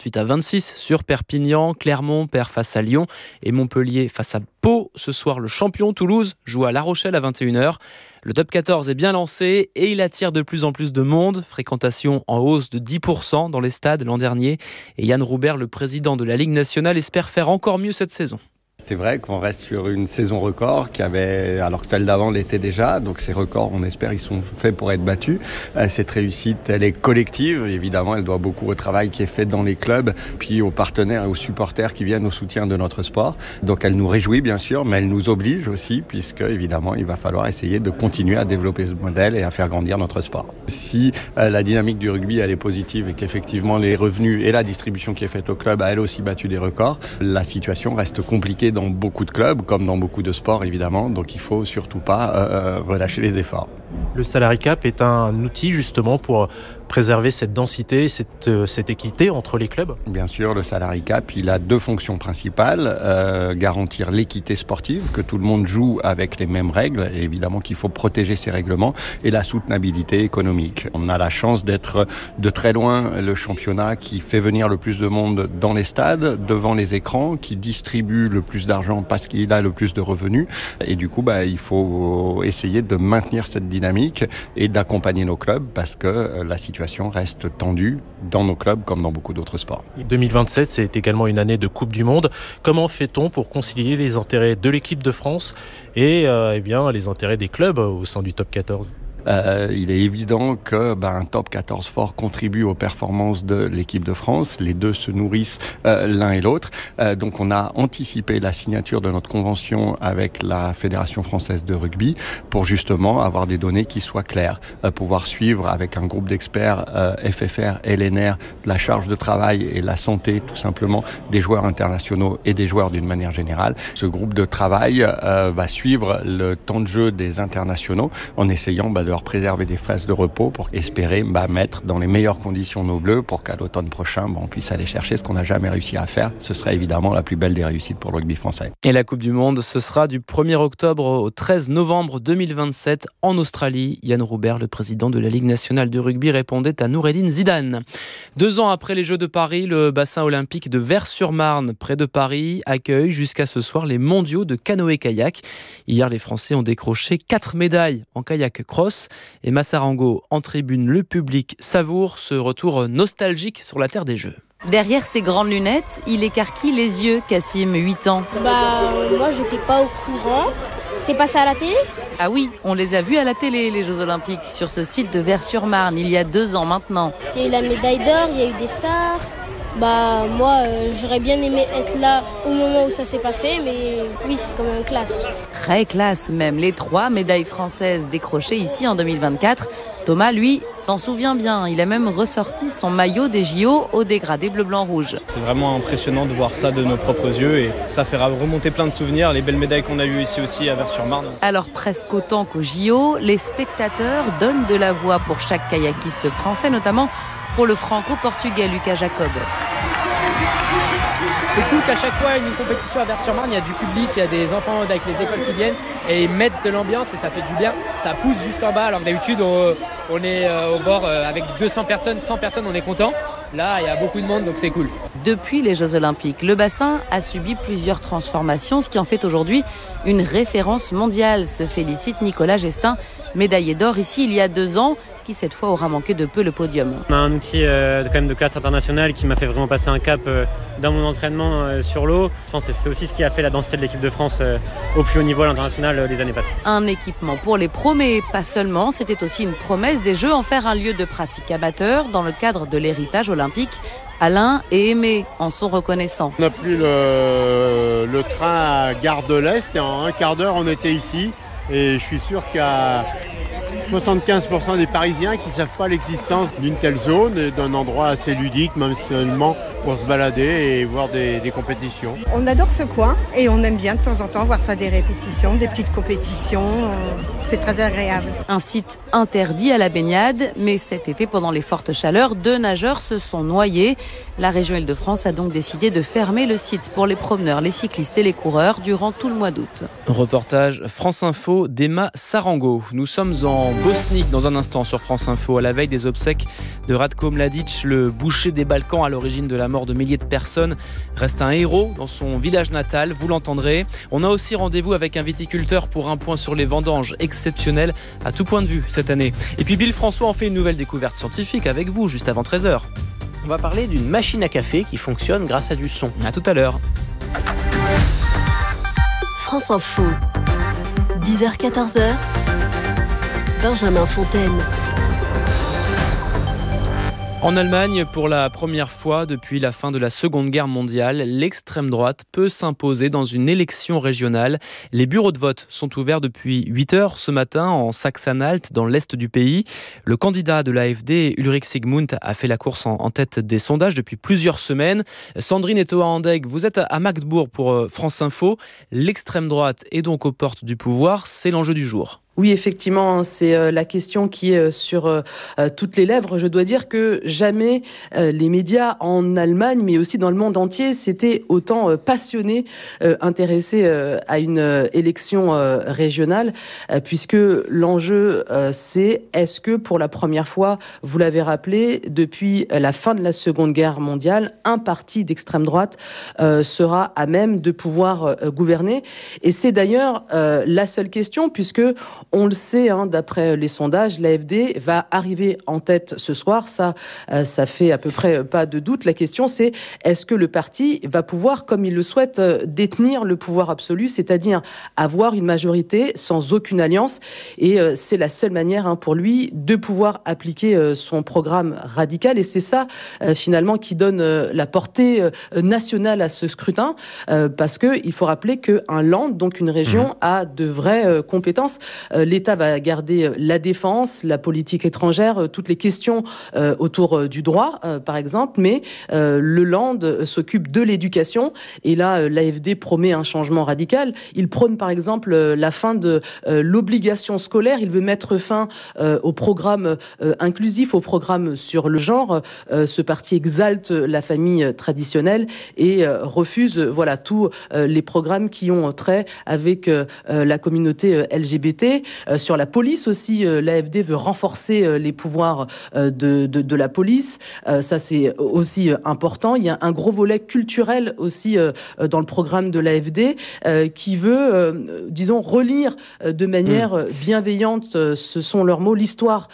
28-26 sur Perpignan. Clermont perd face à Lyon et Montpellier face à Pau. Ce soir, le champion Toulouse joue à La Rochelle à 21h. Le top 14 est bien lancé et il attire de plus en plus de monde. Fréquentation en hausse de 10% dans les stades l'an dernier. Et Yann Roubert, le président de la Ligue nationale, espère faire encore mieux cette saison. C'est vrai qu'on reste sur une saison record alors que celle d'avant l'était déjà. Donc ces records, on espère, ils sont faits pour être battus. Cette réussite, elle est collective. Évidemment, elle doit beaucoup au travail qui est fait dans les clubs, puis aux partenaires et aux supporters qui viennent au soutien de notre sport. Donc elle nous réjouit bien sûr, mais elle nous oblige aussi, puisque évidemment, il va falloir essayer de continuer à développer ce modèle et à faire grandir notre sport. Si la dynamique du rugby, elle est positive et qu'effectivement les revenus et la distribution qui est faite au club a elle aussi battu des records, la situation reste compliquée dans beaucoup de clubs, comme dans beaucoup de sports évidemment, donc il ne faut surtout pas relâcher les efforts. Le salary cap est un outil justement pour préserver cette densité, cette équité entre les clubs ? Bien sûr, le salary cap, il a 2 fonctions principales. Garantir l'équité sportive, que tout le monde joue avec les mêmes règles, et évidemment qu'il faut protéger ces règlements, et la soutenabilité économique. On a la chance d'être de très loin le championnat qui fait venir le plus de monde dans les stades, devant les écrans, qui distribue le plus d'argent parce qu'il a le plus de revenus. Et du coup, il faut essayer de maintenir cette dynamique et d'accompagner nos clubs parce que la situation reste tendue dans nos clubs comme dans beaucoup d'autres sports. 2027, c'est également une année de Coupe du Monde. Comment fait-on pour concilier les intérêts de l'équipe de France et les intérêts des clubs au sein du top 14 ? Il est évident que un top 14 fort contribue aux performances de l'équipe de France. Les deux se nourrissent l'un et l'autre. Donc on a anticipé la signature de notre convention avec la Fédération française de rugby pour justement avoir des données qui soient claires, pouvoir suivre avec un groupe d'experts FFR, LNR, la charge de travail et la santé tout simplement des joueurs internationaux et des joueurs d'une manière générale. Ce groupe de travail va suivre le temps de jeu des internationaux en essayant de leur préserver des phases de repos pour espérer mettre dans les meilleures conditions nos bleus pour qu'à l'automne prochain on puisse aller chercher ce qu'on n'a jamais réussi à faire. Ce serait évidemment la plus belle des réussites pour le rugby français. Et la Coupe du Monde, ce sera du 1er octobre au 13 novembre 2027 en Australie. Yann Roubert, le président de la Ligue nationale de rugby, répondait à Noureddine Zidane. 2 ans après les Jeux de Paris, le bassin olympique de Vers-sur-Marne, près de Paris, accueille jusqu'à ce soir les mondiaux de canoë-kayak. Hier, les Français ont décroché 4 médailles en kayak cross. Et Massarango en tribune, le public savoure ce retour nostalgique sur la terre des Jeux. Derrière ses grandes lunettes, il écarquille les yeux, Cassim, 8 ans. Moi, j'étais pas au courant. C'est passé à la télé ? Ah oui, on les a vus à la télé, les Jeux Olympiques, sur ce site de Vers-sur-Marne, il y a 2 ans maintenant. Il y a eu la médaille d'or, il y a eu des stars. Moi, j'aurais bien aimé être là au moment où ça s'est passé, mais oui, c'est quand même classe. Très classe même, les 3 médailles françaises décrochées ici en 2024. Thomas, lui, s'en souvient bien. Il a même ressorti son maillot des JO au dégradé bleu-blanc-rouge. C'est vraiment impressionnant de voir ça de nos propres yeux et ça fait remonter plein de souvenirs, les belles médailles qu'on a eues ici aussi à Vers-sur-Marne. Alors presque autant qu'aux JO, les spectateurs donnent de la voix pour chaque kayakiste français, notamment pour le franco-portugais Lucas Jacob. C'est cool qu'à chaque fois une compétition à Vers-sur-Marne, il y a du public, il y a des enfants avec les écoles qui viennent et ils mettent de l'ambiance et ça fait du bien. Ça pousse jusqu'en bas alors que d'habitude on est au bord avec 200 personnes, 100 personnes, on est content. Là, il y a beaucoup de monde donc c'est cool. Depuis les Jeux Olympiques, le bassin a subi plusieurs transformations, ce qui en fait aujourd'hui une référence mondiale, se félicite Nicolas Gestin, médaillé d'or ici il y a 2 ans, qui cette fois aura manqué de peu le podium. On a un outil quand même de classe internationale qui m'a fait vraiment passer un cap dans mon entraînement sur l'eau. Je pense que c'est aussi ce qui a fait la densité de l'équipe de France au plus haut niveau à l'international les années passées. Un équipement pour les pros, mais pas seulement. C'était aussi une promesse des Jeux, en faire un lieu de pratique amateur dans le cadre de l'héritage olympique. Alain et Aimé en sont reconnaissants. On a pris le train à Gare de l'Est et en un quart d'heure on était ici et je suis sûr qu'il y a 75% des Parisiens qui ne savent pas l'existence d'une telle zone et d'un endroit assez ludique, même seulement pour se balader et voir des compétitions. On adore ce coin et on aime bien de temps en temps voir ça, des répétitions, des petites compétitions. C'est très agréable. Un site interdit à la baignade, mais cet été, pendant les fortes chaleurs, 2 nageurs se sont noyés. La région Île-de-France a donc décidé de fermer le site pour les promeneurs, les cyclistes et les coureurs durant tout le mois d'août. Reportage France Info d'Emma Sarango. Nous sommes en Bosnie dans un instant sur France Info, à la veille des obsèques de Ratko Mladic, le boucher des Balkans à l'origine de la mort de milliers de personnes, reste un héros dans son village natal, vous l'entendrez. On a aussi rendez-vous avec un viticulteur pour un point sur les vendanges exceptionnelles à tout point de vue cette année. Et puis Bill François en fait une nouvelle découverte scientifique avec vous juste avant 13h. On va parler d'une machine à café qui fonctionne grâce à du son. À tout à l'heure. France Info, 10h-14h, Benjamin Fontaine. En Allemagne, pour la première fois depuis la fin de la Seconde Guerre mondiale, l'extrême droite peut s'imposer dans une élection régionale. Les bureaux de vote sont ouverts depuis 8h ce matin en Saxe-Anhalt, dans l'est du pays. Le candidat de l'AfD, Ulrich Sigmund, a fait la course en tête des sondages depuis plusieurs semaines. Sandrine et Toa Andeg, vous êtes à Magdebourg pour France Info. L'extrême droite est donc aux portes du pouvoir, c'est l'enjeu du jour. Oui, effectivement, c'est la question qui est sur toutes les lèvres. Je dois dire que jamais les médias en Allemagne, mais aussi dans le monde entier, s'étaient autant passionnés, intéressés à une élection régionale, puisque l'enjeu, c'est est-ce que pour la première fois, vous l'avez rappelé, depuis la fin de la Seconde Guerre mondiale, un parti d'extrême droite sera à même de pouvoir gouverner. Et c'est d'ailleurs la seule question, puisque on le sait, d'après les sondages, l'AfD va arriver en tête ce soir. Ça fait à peu près pas de doute. La question, c'est est-ce que le parti va pouvoir, comme il le souhaite, détenir le pouvoir absolu, c'est-à-dire avoir une majorité sans aucune alliance. Et c'est la seule manière pour lui de pouvoir appliquer son programme radical. Et c'est ça, finalement, qui donne la portée nationale à ce scrutin. Parce qu'il faut rappeler qu'un land, donc une région, a de vraies compétences. L'État va garder la défense, la politique étrangère, toutes les questions autour du droit, par exemple, mais le land s'occupe de l'éducation. Et là, l'AfD promet un changement radical. Il prône, par exemple, la fin de l'obligation scolaire. Il veut mettre fin au programme inclusif, au programme sur le genre. Ce parti exalte la famille traditionnelle et refuse tous les programmes qui ont trait avec la communauté LGBT. Sur la police aussi, l'AfD veut renforcer les pouvoirs de la police. Ça, c'est aussi important. Il y a un gros volet culturel aussi dans le programme de l'AfD qui veut, relire de manière bienveillante, ce sont leurs mots, l'histoire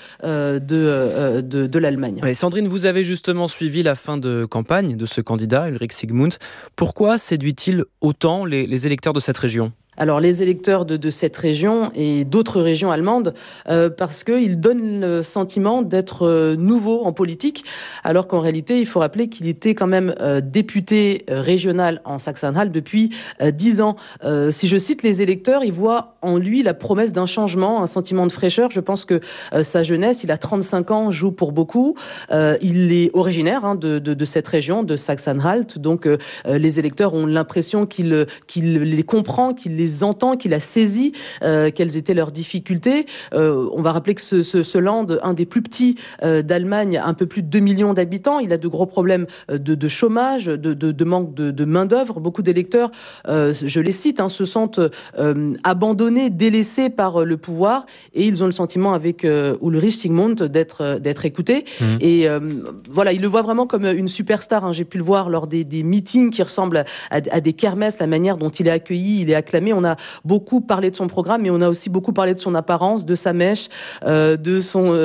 de l'Allemagne. Ouais, Sandrine, vous avez justement suivi la fin de campagne de ce candidat, Ulrich Sigmund. Pourquoi séduit-il autant les électeurs de cette région ? Alors les électeurs de cette région et d'autres régions allemandes, parce qu'ils donnent le sentiment d'être nouveaux en politique, alors qu'en réalité, il faut rappeler qu'il était quand même député régional en Saxe-Anhalt depuis 10 ans. Si je cite les électeurs, ils voient en lui la promesse d'un changement, un sentiment de fraîcheur. Je pense que sa jeunesse, il a 35 ans, joue pour beaucoup. Il est originaire de cette région, de Saxe-Anhalt. Donc les électeurs ont l'impression qu'il les comprend, qu'il les entend, qu'il a saisi quelles étaient leurs difficultés. On va rappeler que ce land, un des plus petits d'Allemagne, un peu plus de 2 millions d'habitants, il a de gros problèmes de chômage, de manque de main-d'œuvre. Beaucoup d'électeurs, je les cite, se sentent abandonnés, délaissés par le pouvoir, et ils ont le sentiment avec Ulrich Sigmund d'être écoutés. Et voilà, ils le voient vraiment comme une superstar. J'ai pu le voir lors des meetings qui ressemblent à des kermesses, la manière dont il est accueilli, il est acclamé. On a beaucoup parlé de son programme, mais on a aussi beaucoup parlé de son apparence, de sa mèche, de son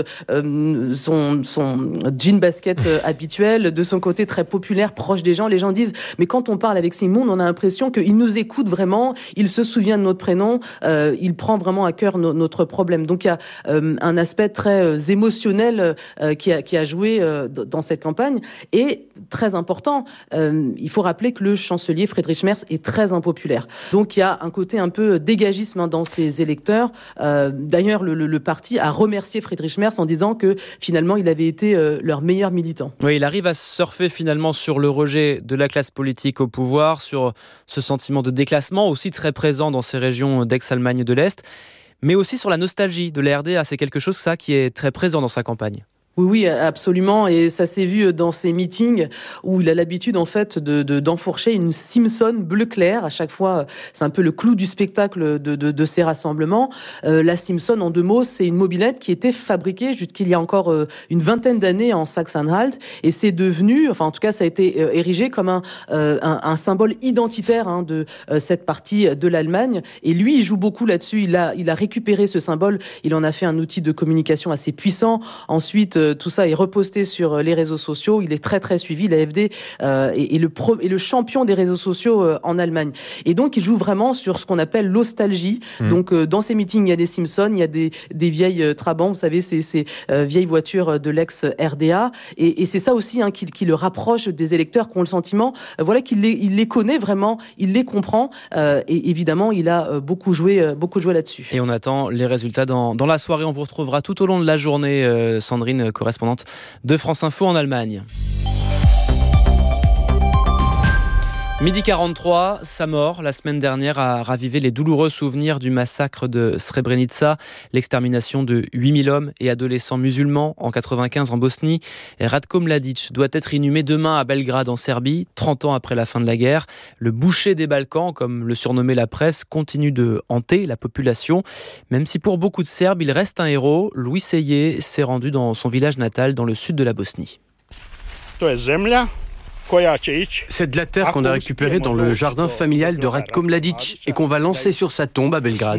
jean basket habituel, de son côté très populaire, proche des gens. Les gens disent, mais quand on parle avec Sigmund, on a l'impression qu'il nous écoute vraiment, il se souvient de notre prénom, il prend vraiment à cœur notre problème. Donc il y a un aspect très émotionnel qui a joué dans cette campagne. Et très important, il faut rappeler que le chancelier Friedrich Merz est très impopulaire. Donc il y a un côté un peu dégagisme dans ses électeurs. D'ailleurs, le parti a remercié Friedrich Merz en disant que finalement il avait été leur meilleur militant. Oui, il arrive à surfer finalement sur le rejet de la classe politique au pouvoir, sur ce sentiment de déclassement aussi très présent dans ces régions d'ex-Allemagne de l'Est, mais aussi sur la nostalgie de la RDA. C'est quelque chose ça qui est très présent dans sa campagne. Oui, absolument. Et ça s'est vu dans ses meetings où il a l'habitude, en fait, d'enfourcher une Simpson bleu clair. À chaque fois, c'est un peu le clou du spectacle de ces rassemblements. La Simpson, en 2 mots, c'est une mobilette qui était fabriquée jusqu'il y a encore une vingtaine d'années en Saxe-Anhalt. Et c'est devenu, enfin, en tout cas, ça a été érigé comme un symbole identitaire de cette partie de l'Allemagne. Et lui, il joue beaucoup là-dessus. Il a récupéré ce symbole. Il en a fait un outil de communication assez puissant. Ensuite, tout ça est reposté sur les réseaux sociaux. Il est très très suivi. L'AfD est le champion des réseaux sociaux en Allemagne. Et donc il joue vraiment sur ce qu'on appelle l'ostalgie. Donc dans ces meetings, il y a des Simpsons, il y a des vieilles Trabant, vous savez, ces vieilles voitures de l'ex-RDA. Et c'est ça aussi qui le rapproche des électeurs qui ont le sentiment, qu'il les connaît vraiment, il les comprend. Et évidemment, il a beaucoup joué là-dessus. Et on attend les résultats dans la soirée. On vous retrouvera tout au long de la journée, Sandrine, correspondante de France Info en Allemagne. Midi 43, sa mort la semaine dernière a ravivé les douloureux souvenirs du massacre de Srebrenica, l'extermination de 8000 hommes et adolescents musulmans en 1995 en Bosnie. Et Ratko Mladic doit être inhumé demain à Belgrade en Serbie, 30 ans après la fin de la guerre. Le boucher des Balkans, comme le surnommait la presse, continue de hanter la population. Même si pour beaucoup de Serbes, il reste un héros, Louis Seyé s'est rendu dans son village natal dans le sud de la Bosnie. C'est de la terre qu'on a récupérée dans le jardin familial de Ratko Mladic et qu'on va lancer sur sa tombe à Belgrade.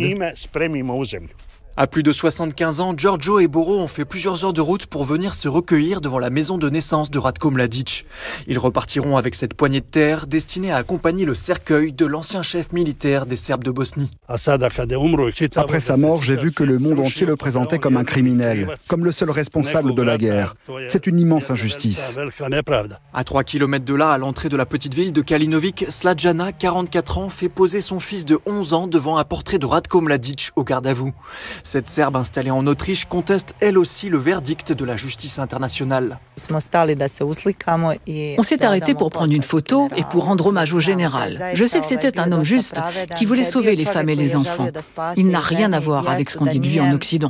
À plus de 75 ans, Giorgio et Boro ont fait plusieurs heures de route pour venir se recueillir devant la maison de naissance de Ratko Mladic. Ils repartiront avec cette poignée de terre destinée à accompagner le cercueil de l'ancien chef militaire des Serbes de Bosnie. Après sa mort, j'ai vu que le monde entier le présentait comme un criminel, comme le seul responsable de la guerre. C'est une immense injustice. À 3 km de là, à l'entrée de la petite ville de Kalinovic, Slađana, 44 ans, fait poser son fils de 11 ans devant un portrait de Ratko Mladic au garde à vous. Cette Serbe installée en Autriche conteste elle aussi le verdict de la justice internationale. On s'est arrêté pour prendre une photo et pour rendre hommage au général. Je sais que c'était un homme juste qui voulait sauver les femmes et les enfants. Il n'a rien à voir avec ce qu'on dit de lui en Occident.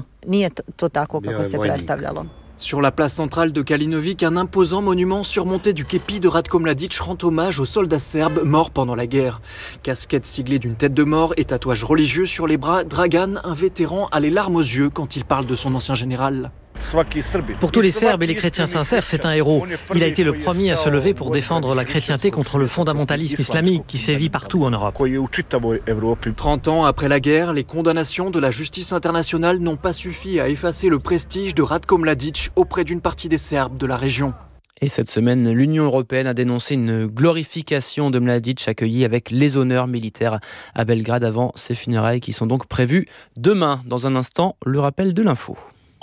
Sur la place centrale de Kalinovic, un imposant monument surmonté du képi de Ratko Mladic rend hommage aux soldats serbes morts pendant la guerre. Casquette siglée d'une tête de mort et tatouage religieux sur les bras, Dragan, un vétéran, a les larmes aux yeux quand il parle de son ancien général. Pour tous les Serbes et les chrétiens sincères, c'est un héros. Il a été le premier à se lever pour défendre la chrétienté contre le fondamentalisme islamique qui sévit partout en Europe. 30 ans après la guerre, les condamnations de la justice internationale n'ont pas suffi à effacer le prestige de Ratko Mladic auprès d'une partie des Serbes de la région. Et cette semaine, l'Union européenne a dénoncé une glorification de Mladic accueilli avec les honneurs militaires à Belgrade avant ses funérailles qui sont donc prévues demain. Dans un instant, le rappel de l'info.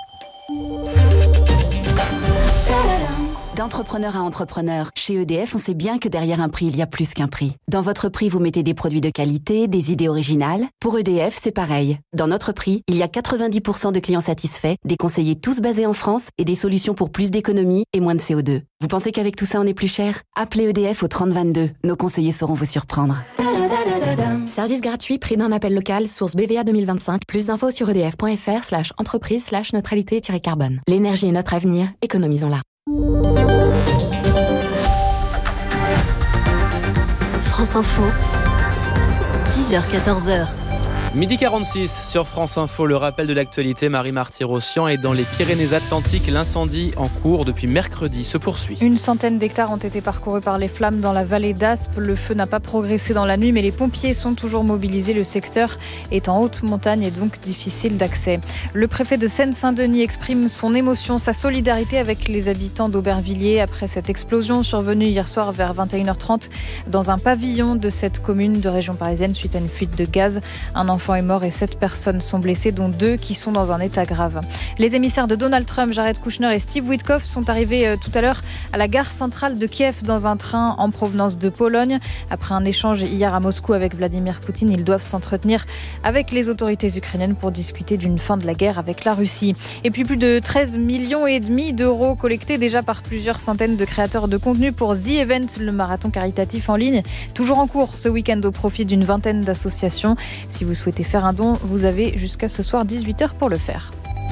D'entrepreneur à entrepreneur, chez EDF, on sait bien que derrière un prix, il y a plus qu'un prix. Dans votre prix, vous mettez des produits de qualité, des idées originales. Pour EDF, c'est pareil. Dans notre prix, il y a 90% de clients satisfaits, des conseillers tous basés en France et des solutions pour plus d'économies et moins de CO2. Vous pensez qu'avec tout ça, on est plus cher ? Appelez EDF au 3022. Nos conseillers sauront vous surprendre. Service gratuit, prix d'un appel local, source BVA 2025. Plus d'infos sur edf.fr/entreprise/neutralité-carbone. L'énergie est notre avenir, économisons-la. France Info, 10h-14h. Midi 46 sur France Info, le rappel de l'actualité, Marie Marty-Rossian. Et dans les Pyrénées-Atlantiques, l'incendie en cours depuis mercredi se poursuit. Une centaine d'hectares ont été parcourus par les flammes dans la vallée d'Aspe. Le feu n'a pas progressé dans la nuit, mais les pompiers sont toujours mobilisés. Le secteur est en haute montagne et donc difficile d'accès. Le préfet de Seine-Saint-Denis exprime son émotion, sa solidarité avec les habitants d'Aubervilliers après cette explosion survenue hier soir vers 21h30 dans un pavillon de cette commune de région parisienne suite à une fuite de gaz. Un enfant est mort et 7 personnes sont blessées, dont 2 qui sont dans un état grave. Les émissaires de Donald Trump, Jared Kushner et Steve Witkoff sont arrivés tout à l'heure à la gare centrale de Kiev dans un train en provenance de Pologne. Après un échange hier à Moscou avec Vladimir Poutine, ils doivent s'entretenir avec les autorités ukrainiennes pour discuter d'une fin de la guerre avec la Russie. Et puis plus de 13,5 millions d'euros collectés déjà par plusieurs centaines de créateurs de contenu pour The Event, le marathon caritatif en ligne, toujours en cours ce week-end au profit d'une vingtaine d'associations. Si vous souhaitez faire un don, vous avez jusqu'à ce soir 18h pour le faire.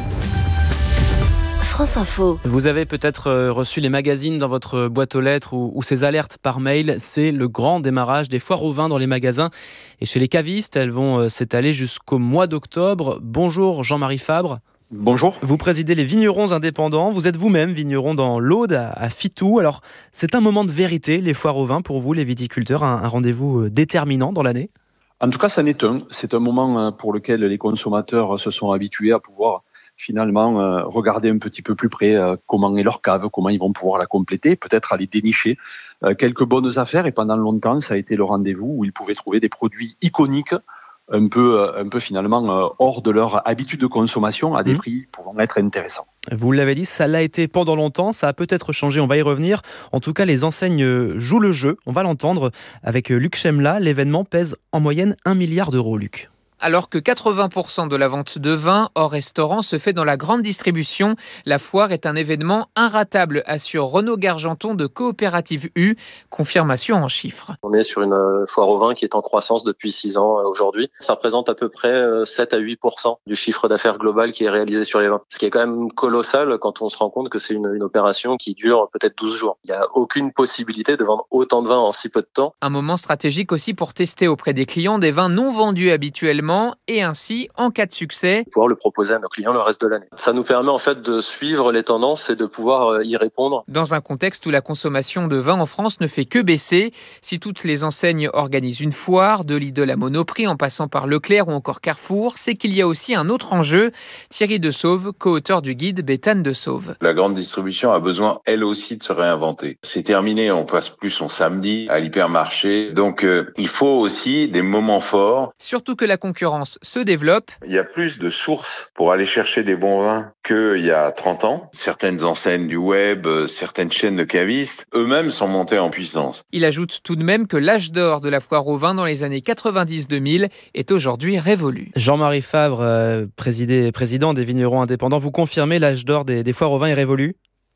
France Info. Vous avez peut-être reçu les magazines dans votre boîte aux lettres ou ces alertes par mail. C'est le grand démarrage des foires au vin dans les magasins et chez les cavistes. Elles vont s'étaler jusqu'au mois d'octobre. Bonjour Jean-Marie Fabre. Bonjour. Vous présidez les vignerons indépendants. Vous êtes vous-même vigneron dans l'Aude, à Fitou. Alors, c'est un moment de vérité, les foires au vin, pour vous, les viticulteurs, un rendez-vous déterminant dans l'année ? En tout cas, c'en est un. C'est un moment pour lequel les consommateurs se sont habitués à pouvoir finalement regarder un petit peu plus près comment est leur cave, comment ils vont pouvoir la compléter, peut-être aller dénicher quelques bonnes affaires. Et pendant longtemps, ça a été le rendez-vous où ils pouvaient trouver des produits iconiques, un peu finalement hors de leur habitude de consommation, à des prix pouvant être intéressants. Vous l'avez dit, ça l'a été pendant longtemps, ça a peut-être changé, on va y revenir. En tout cas, les enseignes jouent le jeu, on va l'entendre avec Luc Chemla. L'événement pèse en moyenne 1 milliard d'euros, Luc. Alors que 80% de la vente de vin hors restaurant se fait dans la grande distribution, la foire est un événement inratable, assure Renaud Gargenton de Coopérative U. Confirmation en chiffres. On est sur une foire au vin qui est en croissance depuis 6 ans aujourd'hui. Ça représente à peu près 7 à 8% du chiffre d'affaires global qui est réalisé sur les vins. Ce qui est quand même colossal quand on se rend compte que c'est une opération qui dure peut-être 12 jours. Il n'y a aucune possibilité de vendre autant de vin en si peu de temps. Un moment stratégique aussi pour tester auprès des clients des vins non vendus habituellement et ainsi, en cas de succès, pouvoir le proposer à nos clients le reste de l'année. Ça nous permet en fait de suivre les tendances et de pouvoir y répondre. Dans un contexte où la consommation de vin en France ne fait que baisser, si toutes les enseignes organisent une foire, de Lidl à Monoprix en passant par Leclerc ou encore Carrefour, c'est qu'il y a aussi un autre enjeu. Thierry De Sauve, co-auteur du guide Béthane de Sauve. La grande distribution a besoin, elle aussi, de se réinventer. C'est terminé, on passe plus son samedi à l'hypermarché. Donc, il faut aussi des moments forts. Surtout que la concurrence se développe. Il y a plus de sources pour aller chercher des bons vins qu'il y a 30 ans. Certaines enseignes du web, certaines chaînes de cavistes, eux-mêmes sont montés en puissance. Il ajoute tout de même que l'âge d'or de la foire au vin dans les années 90-2000 est aujourd'hui révolu. Jean-Marie Fabre, président des vignerons indépendants, vous confirmez l'âge d'or des foires au vin est révolu ?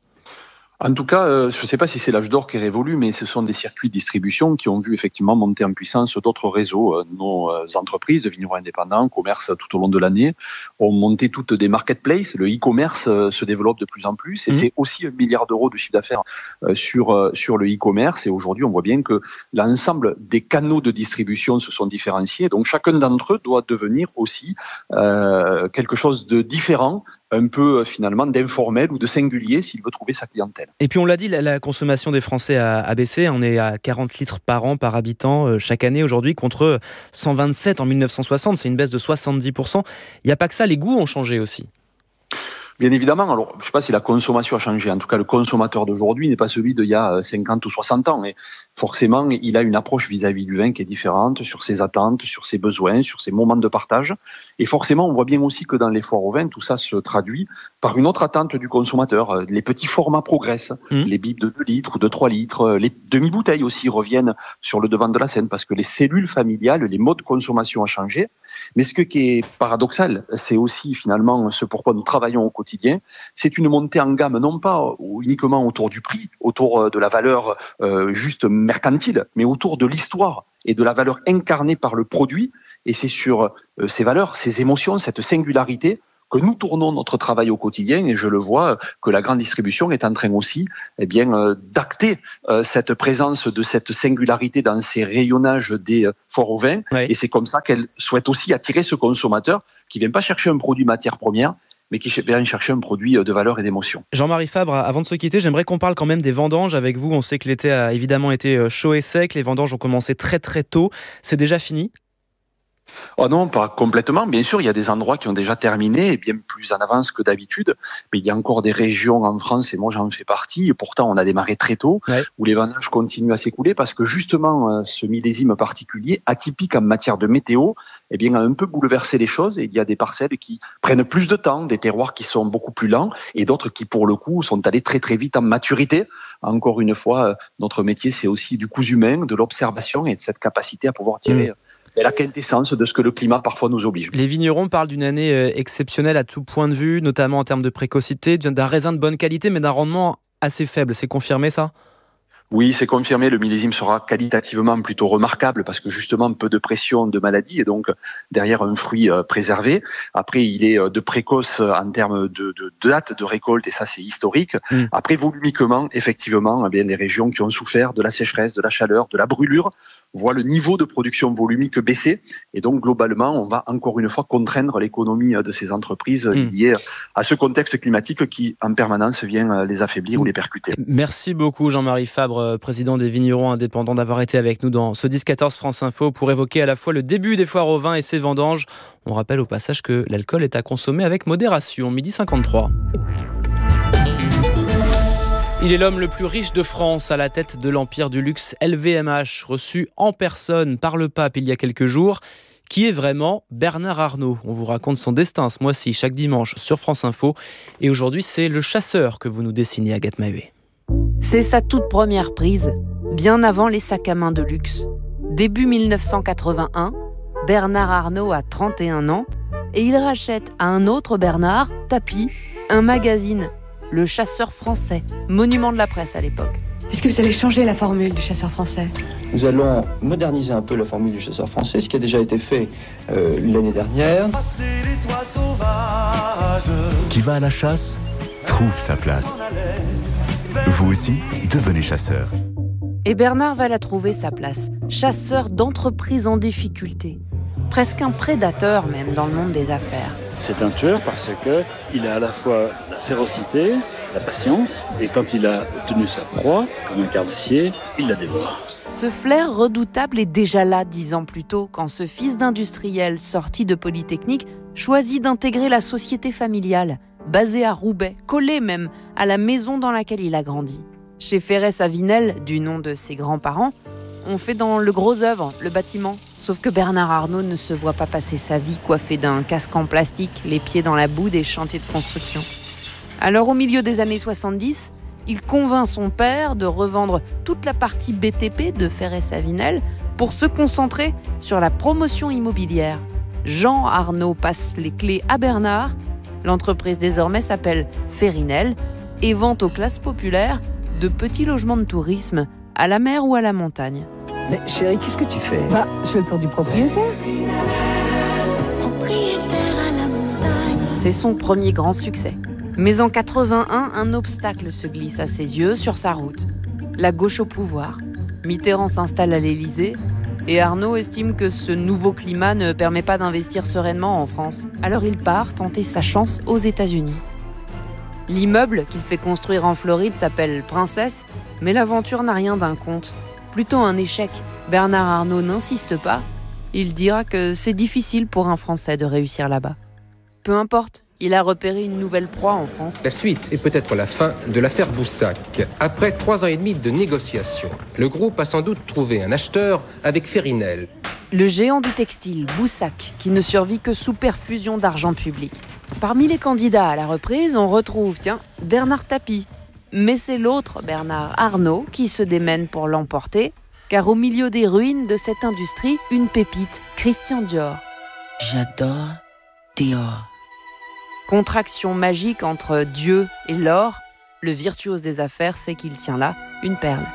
En tout cas, je ne sais pas si c'est l'âge d'or qui est révolu, mais ce sont des circuits de distribution qui ont vu effectivement monter en puissance d'autres réseaux. Nos entreprises, vignerons indépendants, commerces tout au long de l'année, ont monté toutes des marketplaces. Le e-commerce se développe de plus en plus et c'est aussi 1 milliard d'euros de chiffre d'affaires sur le e-commerce. Et aujourd'hui, on voit bien que l'ensemble des canaux de distribution se sont différenciés. Donc chacun d'entre eux doit devenir aussi quelque chose de différent, un peu finalement d'informel ou de singulier s'il veut trouver sa clientèle. Et puis on l'a dit, la consommation des Français a baissé. On est à 40 litres par an par habitant chaque année aujourd'hui contre 127 en 1960. C'est une baisse de 70%. Il n'y a pas que ça, les goûts ont changé aussi. Bien évidemment, alors je ne sais pas si la consommation a changé. En tout cas, le consommateur d'aujourd'hui n'est pas celui d'il y a 50 ou 60 ans. Et forcément, il a une approche vis-à-vis du vin qui est différente sur ses attentes, sur ses besoins, sur ses moments de partage. Et forcément, on voit bien aussi que dans les foires au vin, tout ça se traduit par une autre attente du consommateur. Les petits formats progressent. Les bibes de 2 litres, de 3 litres, les demi-bouteilles aussi reviennent sur le devant de la scène parce que les cellules familiales, les modes de consommation ont changé. Mais ce qui est paradoxal, c'est aussi finalement ce pourquoi nous travaillons au quotidien, c'est une montée en gamme, non pas uniquement autour du prix, autour de la valeur juste mercantile, mais autour de l'histoire et de la valeur incarnée par le produit. Et c'est sur ces valeurs, ces émotions, cette singularité que nous tournons notre travail au quotidien. Et je le vois que la grande distribution est en train aussi d'acter cette présence de cette singularité dans ces rayonnages des foires au vin. Et c'est comme ça qu'elle souhaite aussi attirer ce consommateur qui ne vient pas chercher un produit matière première, mais qui vient chercher un produit de valeur et d'émotion. Jean-Marie Fabre, avant de se quitter, j'aimerais qu'on parle quand même des vendanges avec vous. On sait que l'été a évidemment été chaud et sec, les vendanges ont commencé très très tôt. C'est déjà fini ? Oh non, pas complètement. Bien sûr, il y a des endroits qui ont déjà terminé et bien plus en avance que d'habitude. Mais il y a encore des régions en France, et moi j'en fais partie, et pourtant on a démarré très tôt, où les vendanges continuent à s'écouler parce que justement ce millésime particulier, atypique en matière de météo, a un peu bouleversé les choses. Et il y a des parcelles qui prennent plus de temps, des terroirs qui sont beaucoup plus lents, et d'autres qui pour le coup sont allés très très vite en maturité. Encore une fois, notre métier c'est aussi du cousu humain, de l'observation et de cette capacité à pouvoir tirer la quintessence de ce que le climat parfois nous oblige. Les vignerons parlent d'une année exceptionnelle à tout point de vue, notamment en termes de précocité, d'un raisin de bonne qualité, mais d'un rendement assez faible. C'est confirmé ça ? Oui, c'est confirmé. Le millésime sera qualitativement plutôt remarquable parce que justement peu de pression de maladie et donc derrière un fruit préservé. Après, il est de précoce en termes de date de récolte et ça c'est historique. Après, volumiquement, effectivement, les régions qui ont souffert de la sécheresse, de la chaleur, de la brûlure voient le niveau de production volumique baisser et donc globalement, on va encore une fois contraindre l'économie de ces entreprises liées à ce contexte climatique qui en permanence vient les affaiblir ou les percuter. Merci beaucoup Jean-Marie Fabre, président des vignerons indépendants, d'avoir été avec nous dans ce 10-14 France Info pour évoquer à la fois le début des foires au vin et ses vendanges. On rappelle au passage que l'alcool est à consommer avec modération. 12h53. Il est l'homme le plus riche de France à la tête de l'empire du luxe LVMH, reçu en personne par le pape il y a quelques jours. Qui est vraiment Bernard Arnault ? On vous raconte son destin ce mois-ci, chaque dimanche sur France Info. Et aujourd'hui, c'est le chasseur que vous nous dessinez, Agathe Maheuet. C'est sa toute première prise, bien avant les sacs à main de luxe. Début 1981, Bernard Arnault a 31 ans et il rachète à un autre Bernard, Tapi, un magazine, Le Chasseur Français, monument de la presse à l'époque. Est-ce que vous allez changer la formule du chasseur français ? Nous allons moderniser un peu la formule du chasseur français, ce qui a déjà été fait l'année dernière. Qui va à la chasse trouve sa place. Vous aussi, devenez chasseur. Et Bernard va la trouver sa place, chasseur d'entreprises en difficulté. Presque un prédateur même dans le monde des affaires. C'est un tueur parce qu'il a à la fois la férocité, la patience, et quand il a obtenu sa proie, comme un carnassier, il la dévore. Ce flair redoutable est déjà là 10 ans plus tôt, quand ce fils d'industriel sorti de Polytechnique choisit d'intégrer la société familiale, basée à Roubaix, collée même à la maison dans laquelle il a grandi. Chez Ferré-Savinel, du nom de ses grands-parents, on fait dans le gros œuvre, le bâtiment. Sauf que Bernard Arnault ne se voit pas passer sa vie coiffé d'un casque en plastique, les pieds dans la boue des chantiers de construction. Alors au milieu des années 70, il convainc son père de revendre toute la partie BTP de Ferré-Savinel pour se concentrer sur la promotion immobilière. Jean Arnault passe les clés à Bernard. L'entreprise désormais s'appelle Ferrinel et vend aux classes populaires de petits logements de tourisme à la mer ou à la montagne. Mais chérie, qu'est-ce que tu fais ? Je fais le tour du propriétaire. C'est son premier grand succès. Mais en 81, un obstacle se glisse à ses yeux sur sa route. La gauche au pouvoir. Mitterrand s'installe à l'Élysée et Arnault estime que ce nouveau climat ne permet pas d'investir sereinement en France. Alors il part tenter sa chance aux États-Unis. L'immeuble qu'il fait construire en Floride s'appelle Princesse, mais l'aventure n'a rien d'un conte. Plutôt un échec. Bernard Arnault n'insiste pas. Il dira que c'est difficile pour un Français de réussir là-bas. Peu importe, Il a repéré une nouvelle proie en France. La suite est peut-être la fin de l'affaire Boussac. Après 3 ans et demi de négociations, le groupe a sans doute trouvé un acheteur avec Ferinel. Le géant du textile, Boussac, qui ne survit que sous perfusion d'argent public. Parmi les candidats à la reprise, on retrouve, Bernard Tapie. Mais c'est l'autre, Bernard Arnault, qui se démène pour l'emporter, car au milieu des ruines de cette industrie, une pépite, Christian Dior. J'adore Dior. Contraction magique entre Dieu et l'or, le virtuose des affaires sait qu'il tient là une perle.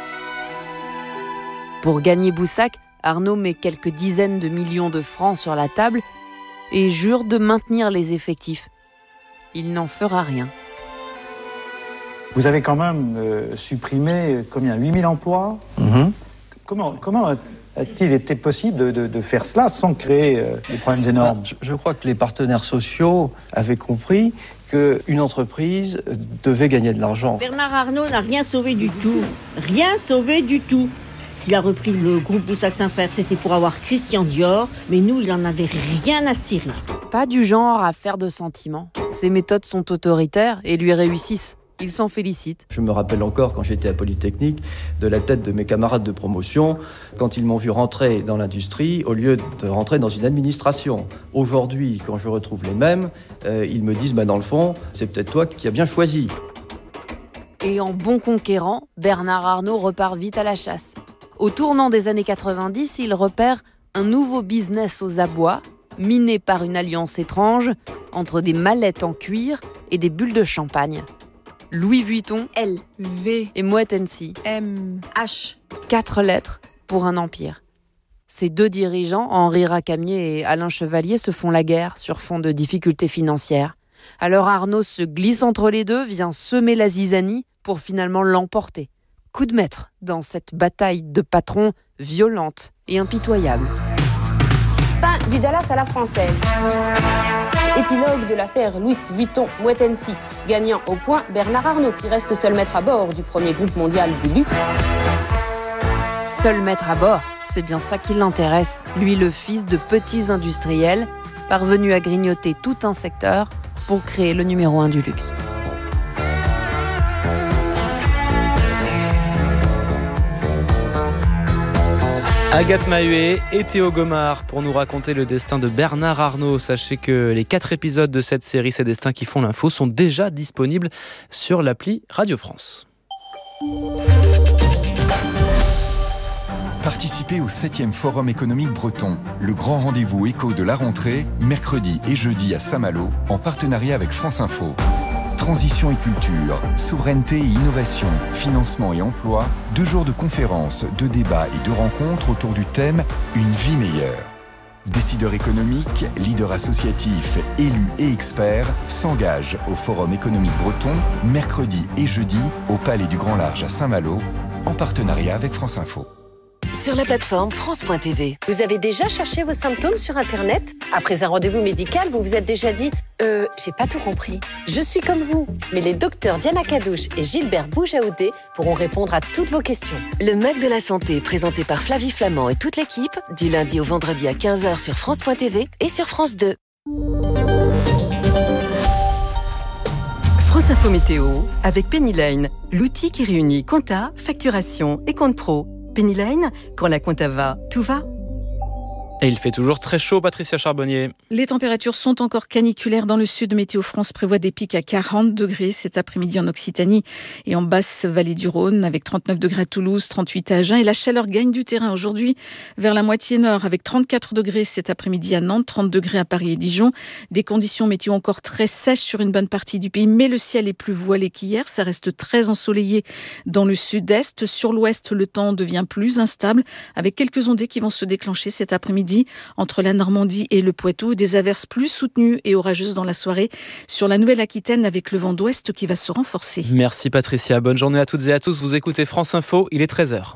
Pour gagner Boussac, Arnault met quelques dizaines de millions de francs sur la table et jure de maintenir les effectifs. Il n'en fera rien. Vous avez quand même supprimé combien, 8000 emplois ? Comment a-t-il été possible de faire cela sans créer des problèmes énormes ? Je crois que les partenaires sociaux avaient compris qu'une entreprise devait gagner de l'argent. Bernard Arnault n'a rien sauvé du tout. Rien sauvé du tout. S'il a repris le groupe Boussac-Saint-Frères, c'était pour avoir Christian Dior, mais nous, il en avait rien à cirer. Pas du genre à faire de sentiments. Ses méthodes sont autoritaires et lui réussissent. Il s'en félicite. Je me rappelle encore, quand j'étais à Polytechnique, de la tête de mes camarades de promotion, quand ils m'ont vu rentrer dans l'industrie, au lieu de rentrer dans une administration. Aujourd'hui, quand je retrouve les mêmes, ils me disent, dans le fond, c'est peut-être toi qui as bien choisi. Et en bon conquérant, Bernard Arnault repart vite à la chasse. Au tournant des années 90, il repère un nouveau business aux abois, miné par une alliance étrange entre des mallettes en cuir et des bulles de champagne. Louis Vuitton, L, V et Moet Hennessy, M, H. 4 lettres pour un empire. Ces 2 dirigeants, Henri Racamier et Alain Chevalier, se font la guerre sur fond de difficultés financières. Alors Arnault se glisse entre les deux, vient semer la zizanie pour finalement l'emporter. Coup de maître dans cette bataille de patrons violente et impitoyable. Fin du Dallas à la française. Épilogue de l'affaire Louis Vuitton Moet Hennessy. Gagnant au point, Bernard Arnault, qui reste seul maître à bord du premier groupe mondial du luxe. Seul maître à bord, c'est bien ça qui l'intéresse. Lui, le fils de petits industriels, parvenu à grignoter tout un secteur pour créer le numéro 1 du luxe. Agathe Mahué et Théo Gomard pour nous raconter le destin de Bernard Arnault. Sachez que les 4 épisodes de cette série, Ces destins qui font l'info, sont déjà disponibles sur l'appli Radio France. Participez au 7e Forum économique breton, le grand rendez-vous éco de la rentrée, mercredi et jeudi à Saint-Malo, en partenariat avec France Info. Transition et culture, souveraineté et innovation, financement et emploi, 2 jours de conférences, de débats et de rencontres autour du thème « Une vie meilleure ». Décideurs économiques, leaders associatifs, élus et experts s'engagent au Forum économique breton, mercredi et jeudi, au Palais du Grand Large à Saint-Malo, en partenariat avec France Info. Sur la plateforme France.tv. Vous avez déjà cherché vos symptômes sur Internet ? Après un rendez-vous médical, vous vous êtes déjà dit « j'ai pas tout compris ». Je suis comme vous, mais les docteurs Diana Cadouche et Gilbert Boujaoudé pourront répondre à toutes vos questions. Le Mac de la Santé, présenté par Flavie Flamand et toute l'équipe, du lundi au vendredi à 15h sur France.tv et sur France 2. France Info Météo avec Pennyline, l'outil qui réunit compta, facturation et compte pro. Pennyline, quand la compta va, tout va. Et il fait toujours très chaud, Patricia Charbonnier. Les températures sont encore caniculaires dans le sud. Météo France prévoit des pics à 40 degrés cet après-midi en Occitanie et en basse vallée du Rhône, avec 39 degrés à Toulouse, 38 à Agen. Et la chaleur gagne du terrain aujourd'hui vers la moitié nord, avec 34 degrés cet après-midi à Nantes, 30 degrés à Paris et Dijon. Des conditions météo encore très sèches sur une bonne partie du pays, mais le ciel est plus voilé qu'hier. Ça reste très ensoleillé dans le sud-est. Sur l'ouest, le temps devient plus instable, avec quelques ondées qui vont se déclencher cet après-midi entre la Normandie et le Poitou, des averses plus soutenues et orageuses dans la soirée sur la Nouvelle-Aquitaine, avec le vent d'ouest qui va se renforcer. Merci Patricia, bonne journée à toutes et à tous. Vous écoutez France Info, il est 13h.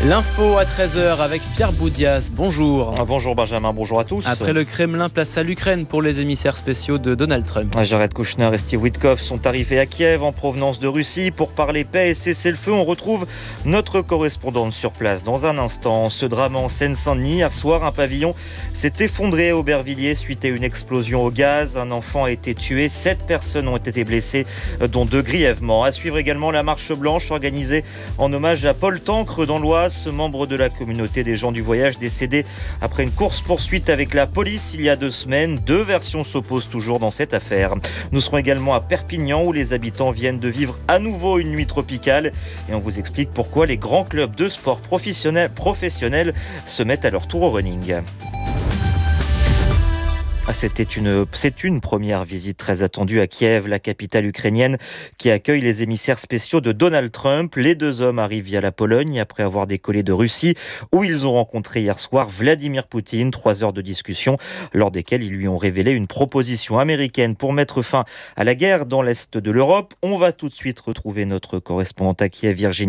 L'info à 13h avec Pierre Boudias. Bonjour. Bonjour Benjamin, bonjour à tous. Après le Kremlin, place à l'Ukraine pour les émissaires spéciaux de Donald Trump. Jared Kushner et Steve Witkoff sont arrivés à Kiev en provenance de Russie pour parler paix et cesser le feu. On retrouve notre correspondante sur place dans un instant. Ce drame en Seine-Saint-Denis, hier soir, un pavillon s'est effondré à Aubervilliers suite à une explosion au gaz. Un enfant a été tué, 7 personnes ont été blessées, dont 2 grièvement. À suivre également la marche blanche organisée en hommage à Paul Tancre dans l'Oise. Ce membre de la communauté des gens du voyage décédé après une course-poursuite avec la police il y a 2 semaines. 2 versions s'opposent toujours dans cette affaire. Nous serons également à Perpignan où les habitants viennent de vivre à nouveau une nuit tropicale et on vous explique pourquoi les grands clubs de sport professionnels se mettent à leur tour au running. C'est une première visite très attendue à Kiev, la capitale ukrainienne, qui accueille les émissaires spéciaux de Donald Trump. Les 2 hommes arrivent via la Pologne après avoir décollé de Russie, où ils ont rencontré hier soir Vladimir Poutine. 3 heures de discussion, lors desquelles ils lui ont révélé une proposition américaine pour mettre fin à la guerre dans l'est de l'Europe. On va tout de suite retrouver notre correspondante à Kiev, Virginie